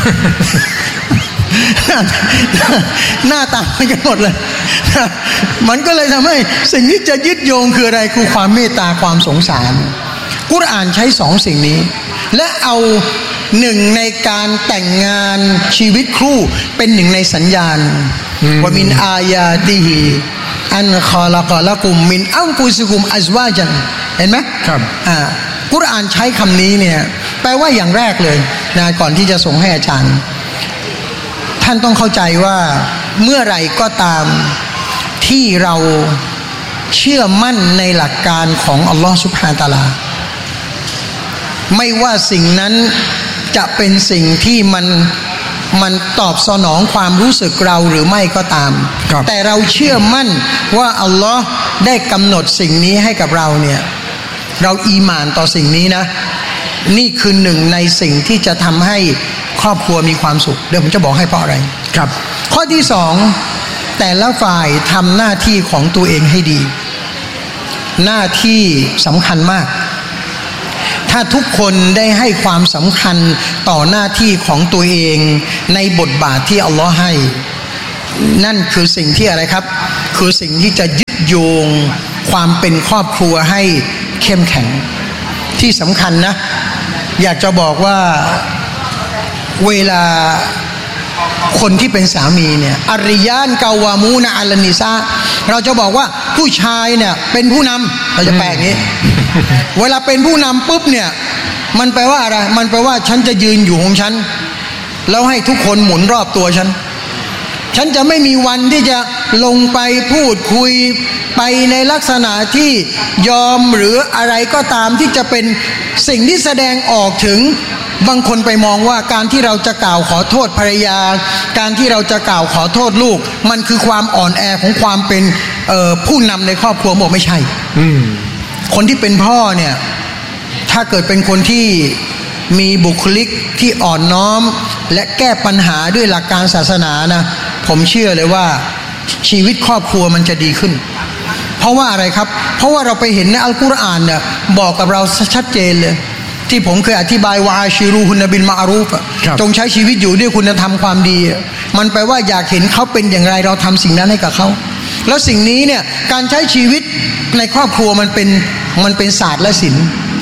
หน้าตาเหมือนกันหมดเลย มันก็เลยทำให้สิ่งที่จะยึดโยงคืออะไรคือความเมตตาความสงสารกุรอานใช้สองสิ่งนี้และเอาหนึ่งในการแต่งงานชีวิตคู่เป็นหนึ่งในสัญญาณว่ามินอายาติฮิอันคอละกอละกุมมินอัมฟุซิกุมอัซวาจันเห็นไหมครับอ่ากุรอานใช้คำนี้เนี่ยแปลว่าอย่างแรกเลยนะก่อนที่จะส่งให้อาจารย์ท่านต้องเข้าใจว่าเมื่อไหร่ก็ตามที่เราเชื่อมั่นในหลักการของอัลลอฮฺซุบฮานะฮูวะตะอาลาไม่ว่าสิ่งนั้นจะเป็นสิ่งที่มันมันตอบสนองความรู้สึกเราหรือไม่ก็ตามแต่เราเชื่อมั่นว่าอัลลอฮ์ได้กำหนดสิ่งนี้ให้กับเราเนี่ยเราอีหม่านต่อสิ่งนี้นะนี่คือหนึ่งในสิ่งที่จะทำให้ครอบครัวมีความสุขเดี๋ยวผมจะบอกให้เพราะอะไรครับข้อที่สองแต่ละฝ่ายทำหน้าที่ของตัวเองให้ดีหน้าที่สำคัญมากถ้าทุกคนได้ให้ความสำคัญต่อหน้าที่ของตัวเองในบทบาทที่อัลลอฮ์ให้นั่นคือสิ่งที่อะไรครับคือสิ่งที่จะยึดโยงความเป็นครอบครัวให้เข้มแข็งที่สำคัญนะอยากจะบอกว่าเวลาคนที่เป็นสามีเนี่ยอาริยานกาวามูนะอัลนิซาเราจะบอกว่าผู้ชายเนี่ยเป็นผู้นำเราจะแปลอย่างนี้ เวลาเป็นผู้นำปุ๊บเนี่ยมันแปลว่าอะไรมันแปลว่าฉันจะยืนอยู่ของฉันแล้วให้ทุกคนหมุนรอบตัวฉันฉันจะไม่มีวันที่จะลงไปพูดคุยไปในลักษณะที่ยอมหรืออะไรก็ตามที่จะเป็นสิ่งที่แสดงออกถึงบางคนไปมองว่าการที่เราจะกล่าวขอโทษภรรยาการที่เราจะกล่าวขอโทษลูกมันคือความอ่อนแอของความเป็นผู้นำในครอบครัวบอกไม่ใช่คนที่เป็นพ่อเนี่ยถ้าเกิดเป็นคนที่มีบุคลิกที่อ่อนน้อมและแก้ปัญหาด้วยหลักการศาสนานะผมเชื่อเลยว่าชีวิตครอบครัวมันจะดีขึ้นเพราะว่าอะไรครับเพราะว่าเราไปเห็นในอัลกุรอานเนี่ยบอกกับเราชัดเจนเลยที่ผมเคยอธิบายวะอาชิรูฮุนบิลมาอารูฟจงใช้ชีวิตอยู่ด้วยคุณธรรมความดีมันแปลว่าอยากเห็นเขาเป็นอย่างไรเราทำสิ่งนั้นให้กับเขาแล้วสิ่งนี้เนี่ยการใช้ชีวิตในครอบครัวมันเป็นมันเป็นศาสตร์และศิลป์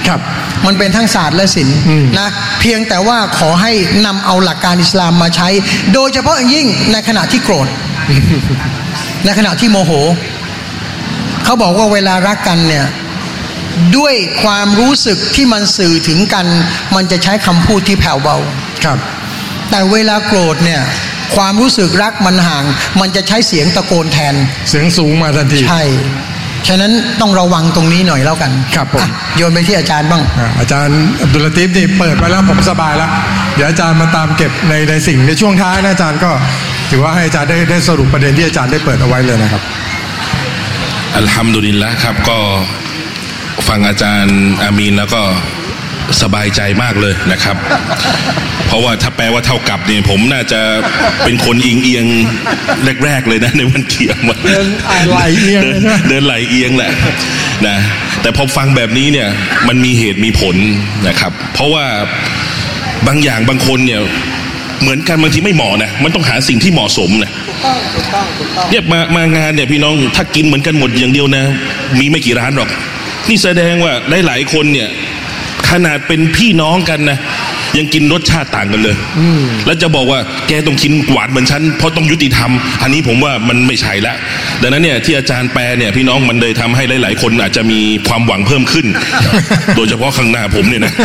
ครับมันเป็นทั้งศาสตร์และศิลป์นะเพียงแต่ว่าขอให้นำเอาหลักการอิสลามมาใช้โดยเฉพาะอย่างยิ่งในขณะที่โกรธ ในขณะที่โมโหเขาบอกว่าเวลารักกันเนี่ยด้วยความรู้สึกที่มันสื่อถึงกันมันจะใช้คำพูดที่แผ่วเบาครับแต่เวลาโกรธเนี่ยความรู้สึกรักมันห่างมันจะใช้เสียงตะโกนแทนเสียงสูงมาทันทีใช่ฉะนั้นต้องระวังตรงนี้หน่อยแล้วกันครับผมโยนไปที่อาจารย์บ้างอาจารย์อับดุลลาตีฟนี่เปิดไปแล้วผมสบายแล้วเดี๋ยวอาจารย์มาตามเก็บในในสิ่งในช่วงท้ายนะอาจารย์ก็ถือว่าให้อาจารย์ได้ได้สรุปประเด็นที่อาจารย์ได้เปิดเอาไว้เลยนะครับอัลฮัมดุลิลละห์ครับก็ฟังอาจารย์อามีนแล้วก็สบายใจมากเลยนะครับเพราะว่าถ้าแปลว่าเท่ากับเนี่ยผมน่าจะเป็นคนอิงเอียงแรกๆเลยนะในวันเกียรติเดินไหลเอียงเดินไหลเอียงแหละนะแต่พอฟังแบบนี้เนี่ยมันมีเหตุมีผลนะครับเพราะว่าบางอย่างบางคนเนี่ยเหมือนกันบางทีไม่เหมาะนะมันต้องหาสิ่งที่เหมาะสมนะเนี่ยมามางานเนี่ยพี่น้องถ้ากินเหมือนกันหมดอย่างเดียวนะมีไม่กี่ร้านหรอกนี่แสดงว่าหลายๆคนเนี่ยขนาดเป็นพี่น้องกันนะยังกินรสชาติต่างกันเลยแล้วจะบอกว่าแกต้องกินหวานเหมือนฉันเพราะต้องยุติธรรมอันนี้ผมว่ามันไม่ใช่ละดังนั้นเนี่ยที่อาจารย์แปลเนี่ยพี่น้องมันเลยทำให้หลายๆคนอาจจะมีความหวังเพิ่มขึ้น โดยเฉพาะข้างหน้าผมเนี่ยนะ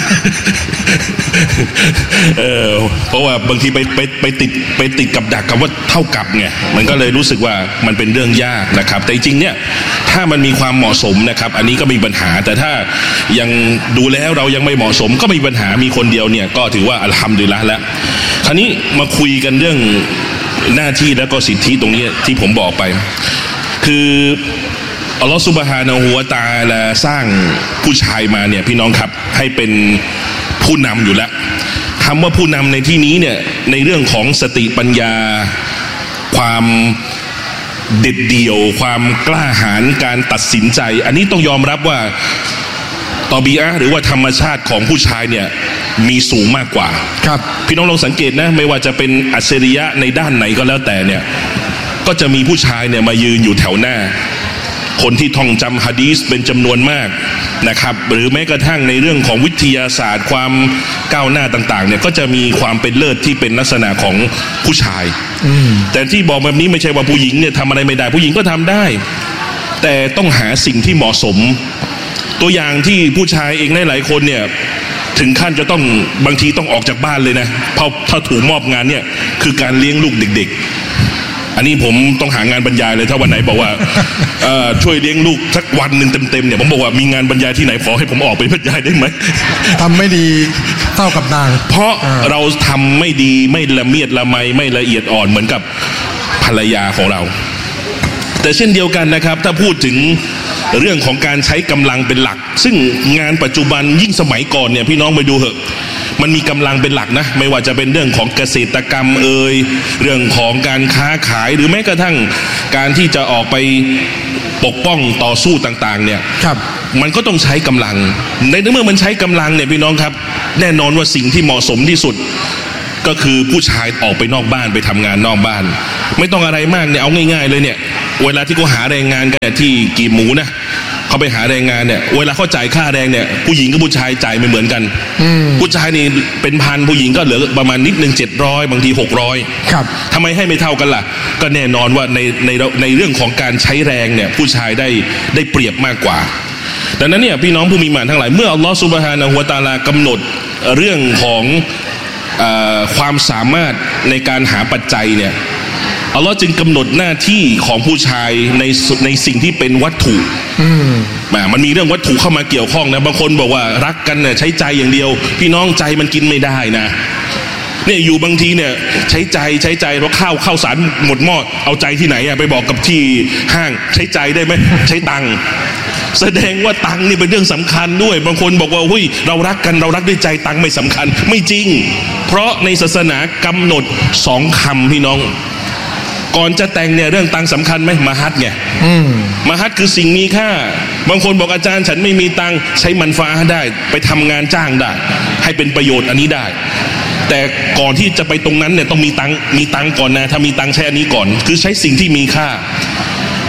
เออเพราะว่าบางทีไปไปไปติดไปติดกับดักกับว่าเท่ากับไงมันก็เลยรู้สึกว่ามันเป็นเรื่องยากนะครับแต่จริงเนี่ยถ้ามันมีความเหมาะสมนะครับอันนี้ก็มีปัญหาแต่ถ้ายังดูแล้วเรายังไม่เหมาะสมก็มีปัญหามีคนเดียวเนี่ยก็ถือว่าอัลฮัมดุลิลละห์แล้วคราวนี้มาคุยกันเรื่องหน้าที่แล้วก็สิทธิตรงนี้ที่ผมบอกไปคืออัลลอฮฺซุบฮานะฮูวะตะอาลาสร้างผู้ชายมาเนี่ยพี่น้องครับให้เป็นผู้นำอยู่แล้วคำว่าผู้นำในที่นี้เนี่ยในเรื่องของสติปัญญาความเด็ดเดี่ยวความกล้าหาญการตัดสินใจอันนี้ต้องยอมรับว่าตอบีอะห์หรือว่าธรรมชาติของผู้ชายเนี่ยมีสูงมากกว่าครับพี่น้องลองสังเกตนะไม่ว่าจะเป็นอัจฉริยะในด้านไหนก็แล้วแต่เนี่ยก็จะมีผู้ชายเนี่ยมายืนอยู่แถวหน้าคนที่ท่องจำหะดีษเป็นจำนวนมากนะครับหรือแม้กระทั่งในเรื่องของวิทยาศาสตร์ความก้าวหน้าต่างๆเนี่ยก็จะมีความเป็นเลิศที่เป็นลักษณะของผู้ชายแต่ที่บอกแบบนี้ไม่ใช่ว่าผู้หญิงเนี่ยทำอะไรไม่ได้ผู้หญิงก็ทำได้แต่ต้องหาสิ่งที่เหมาะสมตัวอย่างที่ผู้ชายเองหลายๆคนเนี่ยถึงขั้นจะต้องบางทีต้องออกจากบ้านเลยนะเพราะถ้าถูกมอบงานเนี่ยคือการเลี้ยงลูกเด็กๆอันนี้ผมต้องหางานบรรยายเลยถ้าวันไหนบอกว่า ช่วยเลี้ยงลูกสักวันหนึ่งเต็มๆเนี่ยผมบอกว่ามีงานบรรยายที่ไหนขอให้ผมออกไปบรรยายได้ไหมทำไม่ดีเท่ากับนางเพราะเราทำไม่ดีไม่ละเมียดละไมไม่ละเอียดอ่อนเหมือนกับภรรยาของเราแต่เช่นเดียวกันนะครับถ้าพูดถึงเรื่องของการใช้กำลังเป็นหลักซึ่งงานปัจจุบันยิ่งสมัยก่อนเนี่ยพี่น้องไปดูเหอะมันมีกำลังเป็นหลักนะไม่ว่าจะเป็นเรื่องของเกษตรกรรมเอ่ยเรื่องของการค้าขายหรือแม้กระทั่งการที่จะออกไปปกป้องต่อสู้ต่างๆเนี่ยครับมันก็ต้องใช้กำลังในเมื่อมันใช้กำลังเนี่ยพี่น้องครับแน่นอนว่าสิ่งที่เหมาะสมที่สุดก็คือผู้ชายออกไปนอกบ้านไปทำงานนอกบ้านไม่ต้องอะไรมากเนี่ยเอาง่ายๆเลยเนี่ยเวลาที่เขาหาแรงงานกันที่กีบหมูนะเขาไปหาแรงงานเนี่ยเวลาเขาจ่ายค่าแรงเนี่ยผู้หญิงกับผู้ชายจ่ายไม่เหมือนกันผู้ชายนี่เป็นพันผู้หญิงก็เหลือประมาณนิดนึงเจ็ดร้อยบางทีหกร้อยครับทำไมให้ไม่เท่ากันล่ะก็แน่นอนว่าในในในเรื่องของการใช้แรงเนี่ยผู้ชายได้ได้เปรียบมากกว่าดังนั้นเนี่ยพี่น้องผู้มีหมานทั้งหลายเมื่ออัลลอฮฺซุบฮานะฮูวะตะอาลากำหนดเรื่องของความสามารถในการหาปัจจัยเนี่ยอัลลอฮ์จึงกำหนดหน้าที่ของผู้ชายในในสิ่งที่เป็นวัตถุมันมีเรื่องวัตถุเข้ามาเกี่ยวข้องนะบางคนบอกว่ารักกันเนี่ยใช้ใจอย่างเดียวพี่น้องใจมันกินไม่ได้นะเนี่ยอยู่บางทีเนี่ยใช้ใจใช้ใจเพราะข้าวข้าวสารหมดหม้อเอาใจที่ไหนอะไปบอกกับที่ห้างใช้ใจได้ไหมใช้ตังค์แสดงว่าตังค์นี่เป็นเรื่องสำคัญด้วยบางคนบอกว่าหุ้ยเรารักกันเรารักด้วยใจตังค์ไม่สำคัญไม่จริงเพราะในศาสนากำหนดสองคำพี่น้องก่อนจะแต่งเนี่ยเรื่องตังค์สำคัญไหมมหัดไงมหัดคือสิ่งมีค่าบางคนบอกอาจารย์ฉันไม่มีตังค์ใช้มันฟ้าได้ไปทำงานจ้างได้ให้เป็นประโยชน์อันนี้ได้แต่ก่อนที่จะไปตรงนั้นเนี่ยต้องมีตังค์มีตังค์ก่อนนะถ้ามีตังค์ใช้อันนี้ก่อนคือใช้สิ่งที่มีค่า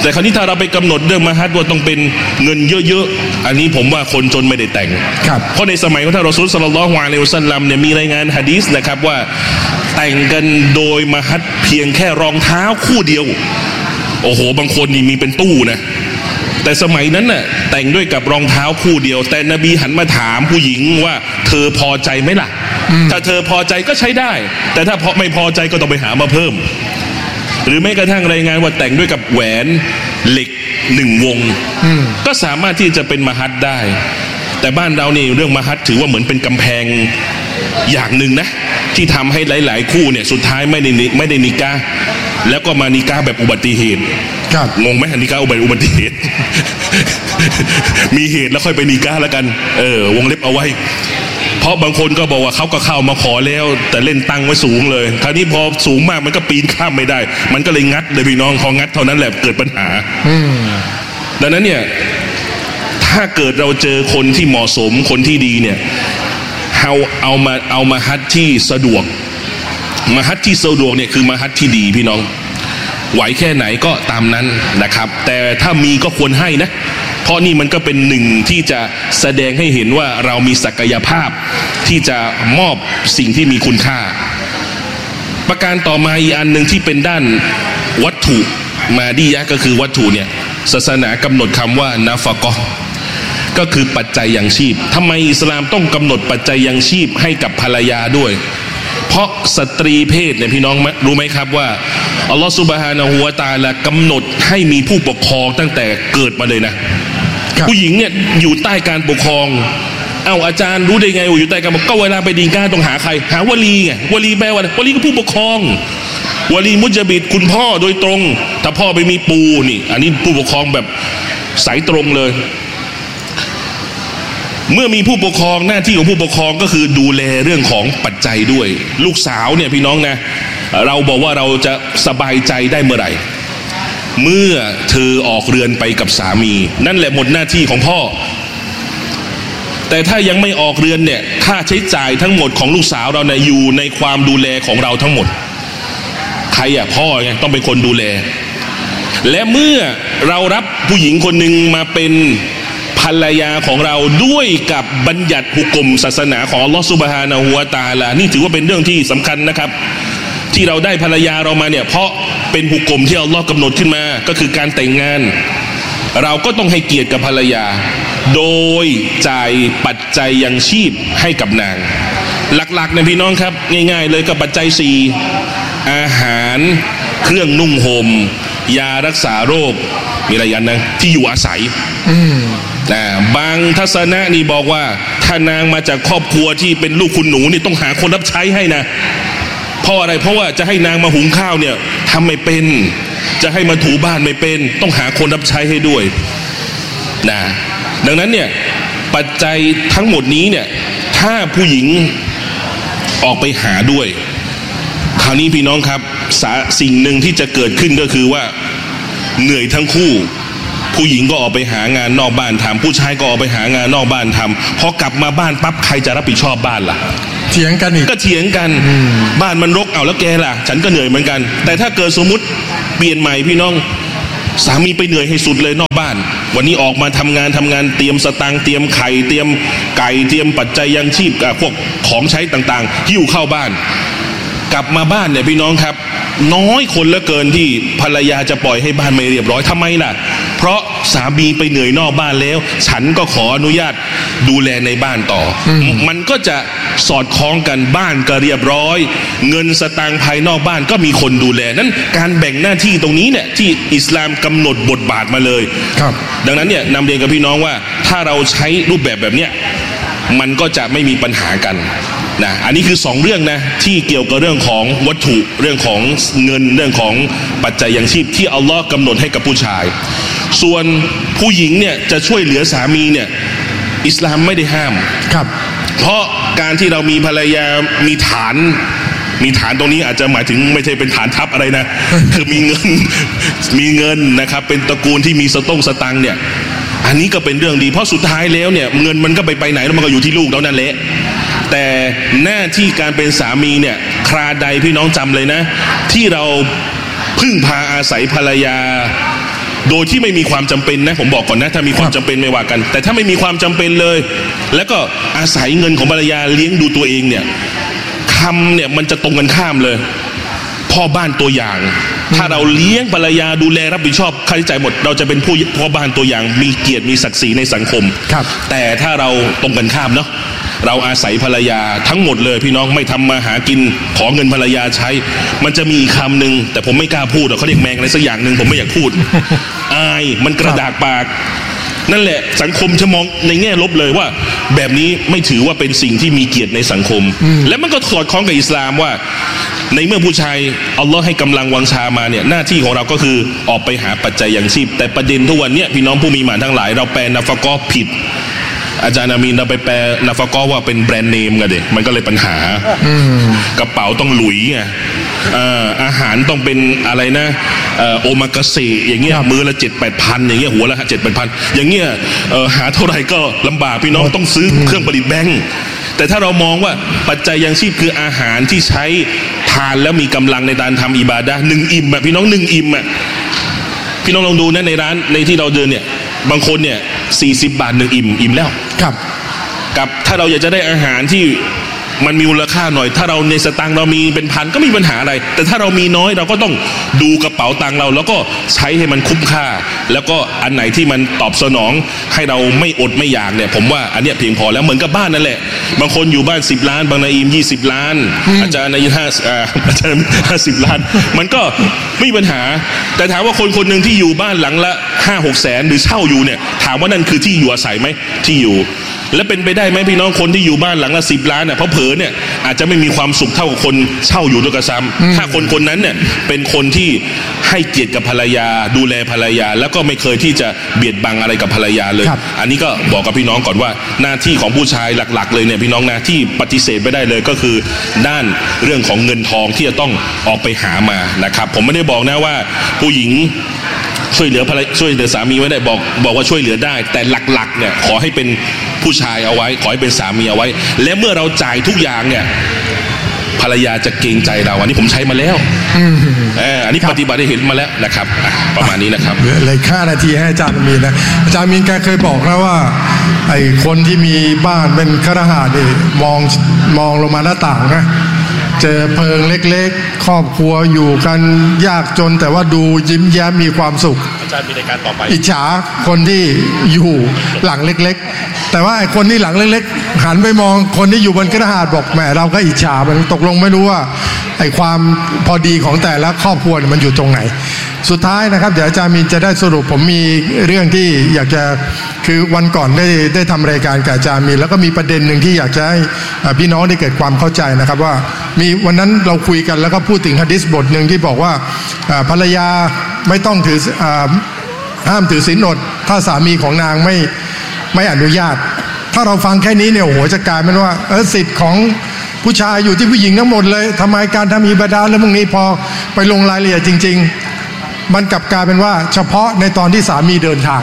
แต่คราวนี้ถ้าเราไปกำหนดเรื่องมหัดว่าต้องเป็นเงินเยอะๆอันนี้ผมว่าคนจนไม่ได้แต่งเพราะในสมัยของท่านรอซูลศ็อลลัลลอฮุอะลัยฮิวะซัลลัมเนี่ยมีรายงานหะดีษนะครับว่าแต่งกันโดยมหัดเพียงแค่รองเท้าคู่เดียวโอ้โหบางคนนี่มีเป็นตู้นะแต่สมัยนั้นน่ะแต่งด้วยกับรองเท้าคู่เดียวแต่นบีหันมาถามผู้หญิงว่าเธอพอใจไหมล่ะถ้าเธอพอใจก็ใช้ได้แต่ถ้าไม่พอใจก็ต้องไปหามาเพิ่มหรือแม้กระทั่งรายงานว่าแต่งด้วยกับแหวนเหล็กหนึ่งวงก็สามารถที่จะเป็นมหัดได้แต่บ้านเรานี่เรื่องมหัดถือว่าเหมือนเป็นกำแพงอย่างหนึ่งนะที่ทำให้หลายๆคู่เนี่ยสุดท้ายไม่ได้ไม่ได้นิกาแล้วก็มานิกาแบบอุบัติเหตุงงไหมนิกาอุบัติอุบัติเหตุ มีเหตุแล้วค่อยไปนิกาแล้วกันเออวงเล็บเอาไว้เพราะบางคนก็บอกว่าเขาก็เข้ามาขอแล้วแต่เล่นตังไว้สูงเลยคราวนี้พอสูงมากมันก็ปีนข้ามไม่ได้มันก็เลยงัดเลยพี่น้องพองัดเท่านั้นแหละเกิดปัญหาดังนั้นเนี่ยถ้าเกิดเราเจอคนที่เหมาะสมคนที่ดีเนี่ยเอาเอามาเอามาฮัดที่สะดวกมาฮัดที่สะดวกเนี่ยคือมาฮัดที่ดีพี่น้องไหวแค่ไหนก็ตามนั้นนะครับแต่ถ้ามีก็ควรให้นะเพราะนี่มันก็เป็นหนึ่งที่จะแสดงให้เห็นว่าเรามีศักยภาพที่จะมอบสิ่งที่มีคุณค่าประการต่อมาอีกอันหนึ่งที่เป็นด้านวัตถุมาดียะก็คือวัตถุเนี่ยศาสนากำหนดคำว่านาฟะกอฮ์ก็คือปัจจัยยังชีพทำไมอิสลามต้องกำหนดปัจจัยยังชีพให้กับภรรยาด้วยเพราะสตรีเพศเนี่ยพี่น้องรู้ไหมครับว่าอัลลอฮฺซุบฮานะฮูวะตะอาลากำหนดให้มีผู้ปกครองตั้งแต่เกิดมาเลยนะผู้หญิงเนี่ยอยู่ใต้การปกครองเอ้าอาจารย์รู้ได้ไงว่าอยู่ใต้การปกครองก็เวลาไปดีกาต้องหาใครหาวลีไงวลีแปลว่าวลีก็ผู้ปกครองวลีมุจบิดคุณพ่อโดยตรงถ้าพ่อไปมีปูนี่อันนี้ผู้ปกครองแบบสายตรงเลยเมื่อมีผู้ปกครองหน้าที่ของผู้ปกครองก็คือดูแลเรื่องของปัจจัยด้วยลูกสาวเนี่ยพี่น้องนะเราบอกว่าเราจะสบายใจได้เมื่อไหร่เมื่อเธอออกเรือนไปกับสามีนั่นแหละหมดหน้าที่ของพ่อแต่ถ้ายังไม่ออกเรือนเนี่ยค่าใช้จ่ายทั้งหมดของลูกสาวเราเนี่ยอยู่ในความดูแลของเราทั้งหมดใครอ่ะพ่อไงต้องเป็นคนดูแลและเมื่อเรารับผู้หญิงคนหนึ่งมาเป็นภรรยาของเราด้วยกับบัญญัติหุกมศาสนาของอัลลอฮฺซุบฮานะฮูวะตะอาลานี่ถือว่าเป็นเรื่องที่สำคัญนะครับที่เราได้ภรรยาเรามาเนี่ยเพราะเป็นหุกมที่อัลลอฮฺกำหนดขึ้นมาก็คือการแต่งงานเราก็ต้องให้เกียรติกับภรรยาโดยจ่ายปัจจัยยังชีพให้กับนางหลักๆเนี่ยพี่น้องครับง่ายๆเลยกับปัจจัยสี่อาหารเครื่องนุ่งห่มยารักษาโรคมีอะไรอย่างนั้นที่อยู่อาศัยนะบางทัศนะนี่บอกว่าถ้านางมาจากครอบครัวที่เป็นลูกคุณหนูนี่ต้องหาคนรับใช้ให้นะเพราะอะไรเพราะว่าจะให้นางมาหุงข้าวเนี่ยทำไม่เป็นจะให้มาถูบ้านไม่เป็นต้องหาคนรับใช้ให้ด้วยนะดังนั้นเนี่ยปัจจัยทั้งหมดนี้เนี่ยถ้าผู้หญิงออกไปหาด้วยคราวนี้พี่น้องครับสิ่งหนึ่งที่จะเกิดขึ้นก็คือว่าเหนื่อยทั้งคู่ผู้หญิงก็ออกไปหางานนอกบ้านทำผู้ชายก็ออกไปหางานนอกบ้านทำพอกลับมาบ้านปั๊บใครจะรับผิดชอบบ้านล่ะเถียงกันอีกก็เถียงกันบ้านมันรกเอาแล้วแกล่ะฉันก็เหนื่อยเหมือนกันแต่ถ้าเกิดสมมุติเปลี่ยนใหม่พี่น้องสามีไปเหนื่อยให้สุดเลยนอกบ้านวันนี้ออกมาทำงานทำงานเตรียมสตางค์เตรียมไข่เตรียมไก่เตรียมปัจจัยยังชีพกับพวกของใช้ต่างๆหิ้วเข้าบ้านกลับมาบ้านเนี่ยพี่น้องครับน้อยคนเหลือเกินที่ภรรยาจะปล่อยให้บ้านไม่เรียบร้อยทำไมล่ะเพราะสามีไปเหนื่อยนอกบ้านแล้วฉันก็ขออนุญาตดูแลในบ้านต่อมันก็จะสอดคล้องกันบ้านก็เรียบร้อยเงินสตางค์ภายนอกบ้านก็มีคนดูแลนั้นการแบ่งหน้าที่ตรงนี้เนี่ยที่อิสลามกำหนดบทบาทมาเลยดังนั้นเนี่ยนำเรียนกับพี่น้องว่าถ้าเราใช้รูปแบบแบบเนี้ยมันก็จะไม่มีปัญหากันนะอันนี้คือสองเรื่องนะที่เกี่ยวกับเรื่องของวัตถุเรื่องของเงินเรื่องของปัจจัยยังชีพที่อัลลอฮ์กำหนดให้กับผู้ชายส่วนผู้หญิงเนี่ยจะช่วยเหลือสามีเนี่ยอิสลามไม่ได้ห้ามครับเพราะการที่เรามีภรรยามีฐานมีฐานตรงนี้อาจจะหมายถึงไม่ใช่เป็นฐานทัพอะไรนะ คือมีเงินมีเงินนะครับเป็นตระกูลที่มีสตุ้งสตังเนี่ยอันนี้ก็เป็นเรื่องดีเพราะสุดท้ายแล้วเนี่ยเงินมันก็ไปไปไหนแล้วมันก็อยู่ที่ลูกแล้วนั่นแหละแต่หน้าที่การเป็นสามีเนี่ยคราใดพี่น้องจำเลยนะที่เราพึ่งพาอาศัยภรรยาโดยที่ไม่มีความจำเป็นนะผมบอกก่อนนะถ้ามีความจำเป็นไม่ว่ากันแต่ถ้าไม่มีความจำเป็นเลยแล้วก็อาศัยเงินของภรรยาเลี้ยงดูตัวเองเนี่ยคำเนี่ยมันจะตรงกันข้ามเลยพ่อบ้านตัวอย่างถ้าเราเลี้ยงภรรยาดูแลรับผิดชอบค่าใช้จ่ายหมดเราจะเป็นผู้พ่อบ้านตัวอย่างมีเกียรติมีศักดิ์ศรีในสังคมแต่ถ้าเราตรงกันข้ามเนาะเราอาศัยภรรยาทั้งหมดเลยพี่น้องไม่ทำมาหากินขอเงินภรรยาใช้มันจะมีอีกคำหนึ่งแต่ผมไม่กล้าพูดเขาเรียกแมงอะไรสักอย่างหนึ่งผมไม่อยากพูดอายมันกระดากปากนั่นแหละสังคมจะมองในแง่ลบเลยว่าแบบนี้ไม่ถือว่าเป็นสิ่งที่มีเกียรติในสังคมและมันก็สอดคล้องกับอิสลามว่าในเมื่อผู้ชายอัลลอฮ์ให้กำลังวังชามาเนี่ยหน้าที่ของเราก็คือออกไปหาปัจจัยอย่างชีพแต่ประเด็นทุกวันนี้พี่น้องผู้มีหมานทั้งหลายเราแปลนาฟะกอฮ์ผิดอาจารย์อามีนเราไปแปลนาฟะกอฮ์ว่าเป็นแบรนด์เนมกันเด็มันก็เลยปัญหากระเป๋าต้องหลุยไงอาหารต้องเป็นอะไรนะโอมากาเสะอย่างเงี้ยมือละเจ็ดแปดพันอย่างเงี้ยหัวละเจ็ดแปดพันอย่างเงี้ยหาเท่าไหร่ก็ลำบากพี่น้องต้องซื้อเครื่องประดิษฐ์แบงค์แต่ถ้าเรามองว่าปัจจัยยังชีพคืออาหารที่ใช้ทานแล้วมีกำลังในการทำอิบาดะห์หนึ่งอิ่มอะพี่น้องหนึ่งอิ่มอะพี่น้องลองดูนะในร้านในที่เราเดินเนี่ยบางคนเนี่ยสี่สิบบาทหนึ่งอิ่มอิ่มแล้วครับกับถ้าเราอยากจะได้อาหารที่มันมีมูลค่าหน่อยถ้าเราในสตางค์เรามีเป็นพันก็ไม่มีปัญหาอะไรแต่ถ้าเรามีน้อยเราก็ต้องดูกระเป๋าตังค์เราแล้วก็ใช้ให้มันคุ้มค่าแล้วก็อันไหนที่มันตอบสนองให้เราไม่อดไม่อยากเนี่ยผมว่าอันเนี้ยเพียงพอแล้วเหมือนกับบ้านนั่นแหละบางคนอยู่บ้านสิบล้านบางนายอิมยี่สิบล้านอาจารย์นายห้าอาจารย์ห้าสิบล้านมันก็ไม่มีปัญหาแต่ถามว่าคนคนหนึ่งที่อยู่บ้านหลังละห้าหกแสนหรือเช่าอยู่เนี่ยถามว่านั่นคือที่อยู่อาศัยไหมที่อยู่และเป็นไปได้ไหมพี่น้องคนที่อยู่บ้านหลังละสิบล้านเนี่ยเพราะเผลอเนี่ยอาจจะไม่มีความสุขเท่ากับคนเช่าอยู่ด้วยกันซ้ำถ้าคนคนนั้นเนี่ยเป็นคนที่ให้เกียรติกับภรรยาดูแลภรรยาแล้วก็ไม่เคยที่จะเบียดบังอะไรกับภรรยาเลยอันนี้ก็บอกกับพี่น้องก่อนว่าหน้าที่ของผู้ชายหลักๆเลยเนี่ยพี่น้องนะที่ปฏิเสธไม่ได้เลยก็คือด้านเรื่องของเงินทองที่จะต้องออกไปหามานะครับผมไม่ได้บอกนะว่าผู้หญิงช่วยเหลือภรรยาช่วยเหลือสามีไว้ได้บอกบอกว่าช่วยเหลือได้แต่หลักๆเนี่ยขอให้เป็นผู้ชายเอาไว้ขอให้เป็นสามีเอาไว้และเมื่อเราจ่ายทุกอย่างเนี่ยภรรยาจะเกรงใจเราอันนี้ผมใช้มาแล้วอันนี้ปฏิบัติได้เห็นมาแล้วนะครับประมาณนี้นะครับเหลือห้านาทีให้อาจารย์มีนะอาจารย์มีแกเคยบอกนะว่าไอ้คนที่มีบ้านเป็นคฤหาสน์นี่มองมองลงมาหน้าต่างนะเจอเพลิงเล็กๆครอบครัวอยู่กันยากจนแต่ว่าดูยิ้มแย้มมีความสุขอาจารย์มีในการต่อไปอิจฉาคนที่อยู่หลังเล็กๆแต่ว่าไอ้คนที่หลังเล็กๆหันไปมองคนที่อยู่บนคฤหาสน์บอกแหมเราก็อิจฉามันตกลงไม่รู้ว่าไอ้ความพอดีของแต่ละครอบครัวมันอยู่ตรงไหนสุดท้ายนะครับเดี๋ยวอาจารย์มีจะได้สรุปผมมีเรื่องที่อยากจะคือวันก่อนได้ได้ทำรายการกับอาจารย์มีแล้วก็มีประเด็นหนึ่งที่อยากจะให้พี่น้องได้เกิดความเข้าใจนะครับว่ามีวันนั้นเราคุยกันแล้วก็พูดถึงหะดีษบทหนึ่งที่บอกว่าภรรยาไม่ต้องถือห้ามถือศีลอดถ้าสามีของนางไม่ไม่อนุญาตถ้าเราฟังแค่นี้เนี่ยโอ้โหจะกลายเป็นว่าเออสิทธิ์ของผู้ชายอยู่ที่ผู้หญิงทั้งหมดเลยทำไมการทำอิบาดะห์แล้วพวกนี้พอไปลงรายละเอียดจริงๆมันกลับกลายเป็นว่าเฉพาะในตอนที่สามีเดินทาง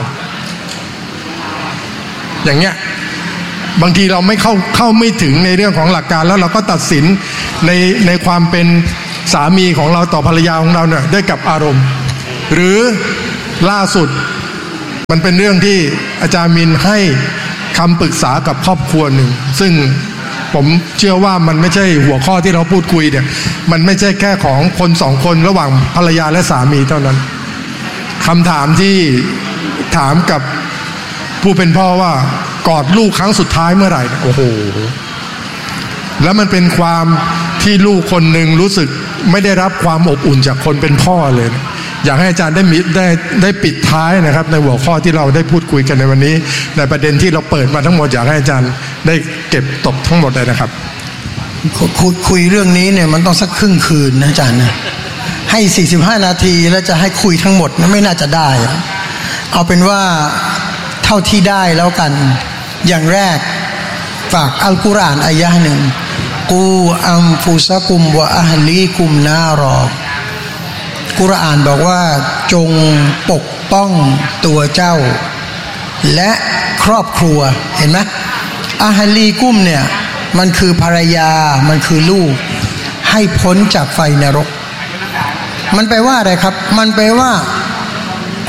อย่างเงี้ยบางทีเราไม่เข้าเข้าไม่ถึงในเรื่องของหลักการแล้วเราก็ตัดสินในในความเป็นสามีของเราต่อภรรยาของเราเนี่ยด้วยกับอารมณ์หรือล่าสุดมันเป็นเรื่องที่อาจารย์มินให้คำปรึกษากับครอบครัวหนึ่งซึ่งผมเชื่อว่ามันไม่ใช่หัวข้อที่เราพูดคุยเนี่ยมันไม่ใช่แค่ของคนสองคนระหว่างภรรยาและสามีเท่านั้นคำถามที่ถามกับผู้เป็นพ่อว่ากอดลูกครั้งสุดท้ายเมื่อไหร่โอ้โหแล้วมันเป็นความที่ลูกคนหนึ่งรู้สึกไม่ได้รับความอบอุ่นจากคนเป็นพ่อเลยอยากให้อาจารย์ได้มีได้ได้ปิดท้ายนะครับในหัวข้อที่เราได้พูดคุยกันในวันนี้ในประเด็นที่เราเปิดมาทั้งหมดอยากให้อาจารย์ได้เก็บตกทั้งหมดเลยนะครับคุยคุยเรื่องนี้เนี่ยมันต้องสักครึ่งคืนนะอาจารย์นะให้สี่สิบห้านาทีแล้วจะให้คุยทั้งหมดนั้นไม่น่าจะได้เอาเป็นว่าเท่าที่ได้แล้วกันอย่างแรกฝากอัลกุรอานอายะห์หนึ่งกูอัมฟุซะกุมวะอะฮลีกุมนารอกุรอานบอกว่าจงปกป้องตัวเจ้าและครอบครัวเห็นไหมอะฮลีกุมเนี่ยมันคือภรรยามันคือลูกให้พ้นจากไฟนรกมันแปลว่าอะไรครับมันแปลว่า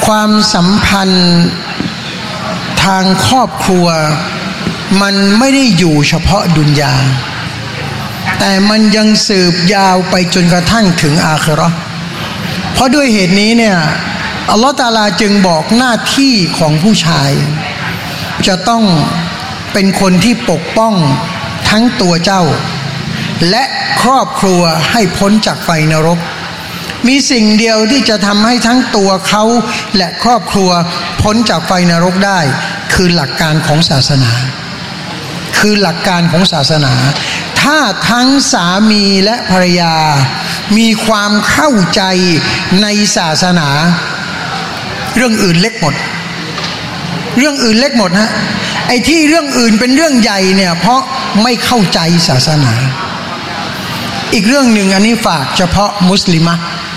ความสัมพันธ์ทางครอบครัวมันไม่ได้อยู่เฉพาะดุนยาแต่มันยังสืบยาวไปจนกระทั่งถึงอาคิเราะห์เพราะด้วยเหตุนี้เนี่ยอัลลอฮฺตะอาลาจึงบอกหน้าที่ของผู้ชายจะต้องเป็นคนที่ปกป้องทั้งตัวเจ้าและครอบครัวให้พ้นจากไฟนรกมีสิ่งเดียวที่จะทำให้ทั้งตัวเขาและครอบครัวพ้นจากไฟนรกได้คือหลักการของศาสนาคือหลักการของศาสนาถ้าทั้งสามีและภรรยามีความเข้าใจในศาสนาเรื่องอื่นเล็กหมดเรื่องอื่นเล็กหมดฮะไอ้ที่เรื่องอื่นเป็นเรื่องใหญ่เนี่ยเพราะไม่เข้าใจศาสนาอีกเรื่องหนึ่งอันนี้ฝากเฉพาะมุสลิมะ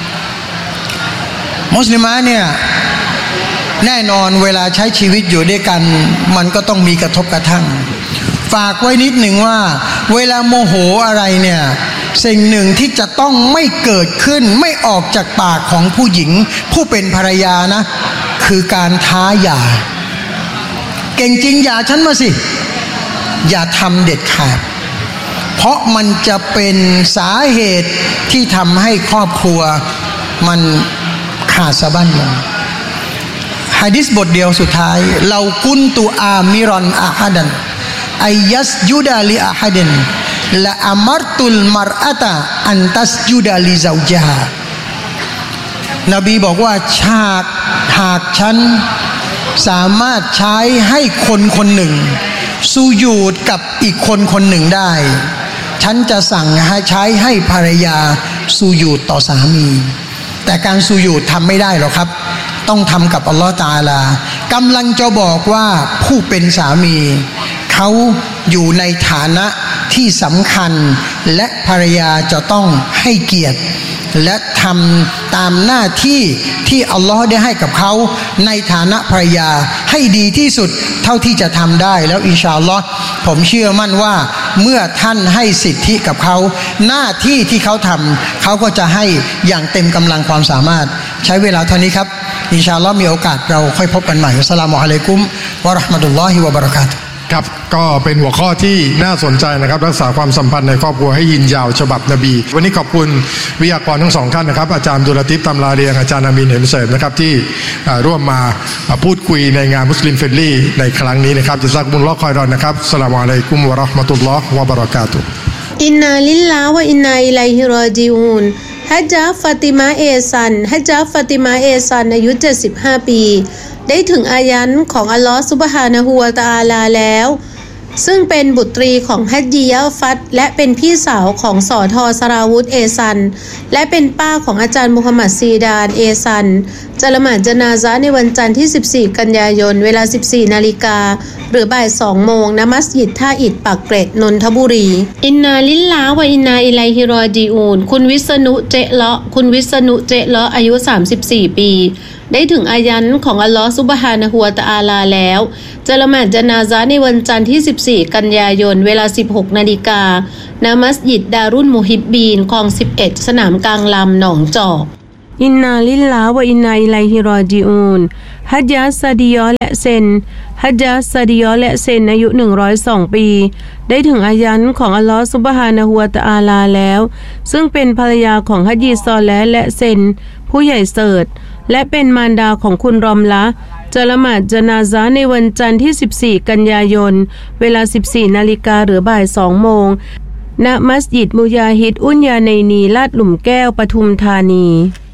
มุสลิมะเนี่ยแน่นอนเวลาใช้ชีวิตอยู่ด้วยกันมันก็ต้องมีกระทบกระทั่งฝากไว้นิดหนึ่งว่าเวลาโมโหอะไรเนี่ยสิ่งหนึ่งที่จะต้องไม่เกิดขึ้นไม่ออกจากปากของผู้หญิงผู้เป็นภรรยานะคือการท้าหย่าเก่งจริงหย่าฉันมาสิอย่าทำเด็ดขาดเพราะมันจะเป็นสาเหตุที่ทำให้ครอบครัวมันขาดสะบั้นลงหะดีษบทเดียวสุดท้ายเรากุนตุอามิรอนอะฮัดันอายัสยุดาลิอะฮัดินละอามัรตุลมารอะตะอันตัสยุดาลิซาวจฮานบีบอกว่าฉากหากฉันสามารถใช้ให้คนคนหนึ่งสุญูดกับอีกคนคนหนึ่งได้ฉันจะสั่งให้ใช้ให้ภรรยาสุญูดต่อสามีแต่การสุญูดทำไม่ได้หรอกครับต้องทำกับอัลลอฮฺตะอาลากำลังจะบอกว่าผู้เป็นสามีเขาอยู่ในฐานะที่สำคัญและภรรยาจะต้องให้เกียรติและทำตามหน้าที่ที่อัลลอฮฺได้ให้กับเขาในฐานะภรรยาให้ดีที่สุดเท่าที่จะทำได้แล้วอินชาอัลลอฮฺผมเชื่อมั่นว่าเมื่อท่านให้สิทธิกับเขาหน้าที่ที่เขาทำเขาก็จะให้อย่างเต็มกำลังความสามารถใช้เวลาเท่านี้ครับอินชาอัลลอฮฺมีโอกาสเราค่อยพบกันใหม่อัสสลามุอะลัยกุมวะเราะห์มะตุลลอฮิวะบะเราะกาตุฮ์ครับก็เป็นหัวข้อที่น่าสนใจนะครับรักษาความสัมพันธ์ในครอบครัวให้ยืนยาวฉบับนบีวันนี้ขอบคุณวิทยากรทั้งสองท่านนะครับอาจารย์ดุลาติฟตำราเรียงอาจารย์อามีนเห็นเสริมนะครับที่ร่วมมาพูดคุยในงานมุสลิมเฟรนลี่ในครั้งนี้นะครับจะซักบุญลอคอยรอนนะครับอัสสลามุอะลัยกุมวะเราะห์มะตุลลอฮ์วะบะเราะกาตุฮ์อินนาลิลลาฮ์วะอินนาอิลัยฮิรอญิอูนฮัจญะฟาติมาเอซันฮัจญะฟาติมาเอซันอายุเจ็ดสิบห้าปีได้ถึงอายันของอัลลอฮฺซุบฮานะฮูวะตะอาลาแล้วซึ่งเป็นบุตรีของฮัจญิยะฟัตและเป็นพี่สาวของสอทอสราวุธเอซันและเป็นป้าของอาจารย์มุฮัมมัดซีดานเอซันจะละหมาดญะนาซะห์ในวันจันทร์ที่สิบสี่กันยายนเวลา สิบสี่นาฬิกาหรือบ่ายสองโมงณมัสยิดท่าอิฐปากเกร็ดนนทบุรีอินนาลิลลาฮ์วะอินนาอิลัยฮิรอญิอูนคุณวิษณุเจเลาะคุณวิษณุเจเลาะอายุสามสิบสี่ปีได้ถึงอายันของอัลลอฮฺซุบฮานะฮูวะตะอาลาแล้วจะละหมาดญะนาซะห์ในวันจันทร์ที่สิบสี่กันยายนเวลา สิบหกนาฬิกาณมัสยิดดารุลมุฮิบบีนคลองสิบเอ็ดสนามกลางลำหนองจอกอินนาลิลลาฮ์วะอินนาอิลัยฮิรอญิอูนฮัจญะซาดิยอและเซนฮัจญะซาดิยอและเซนอายุหนึ่งร้อยสองปีได้ถึงอายันของอัลลอฮฺซุบฮานะฮูวะตะอาลาแล้วซึ่งเป็นภรรยาของฮัจญีซอเลห์และเซนผู้ใหญ่เสิร์ชและเป็นมารดาของคุณรอมละจะละหมาดญะนาซะห์ในวันจันทร์ที่สิบสี่กันยายนเวลา สิบสี่นาฬิกาหรือบ่ายสองโมงณมัสยิดมุญาฮิดอุนยาเนนีลาดหลุมแก้วปทุมธานี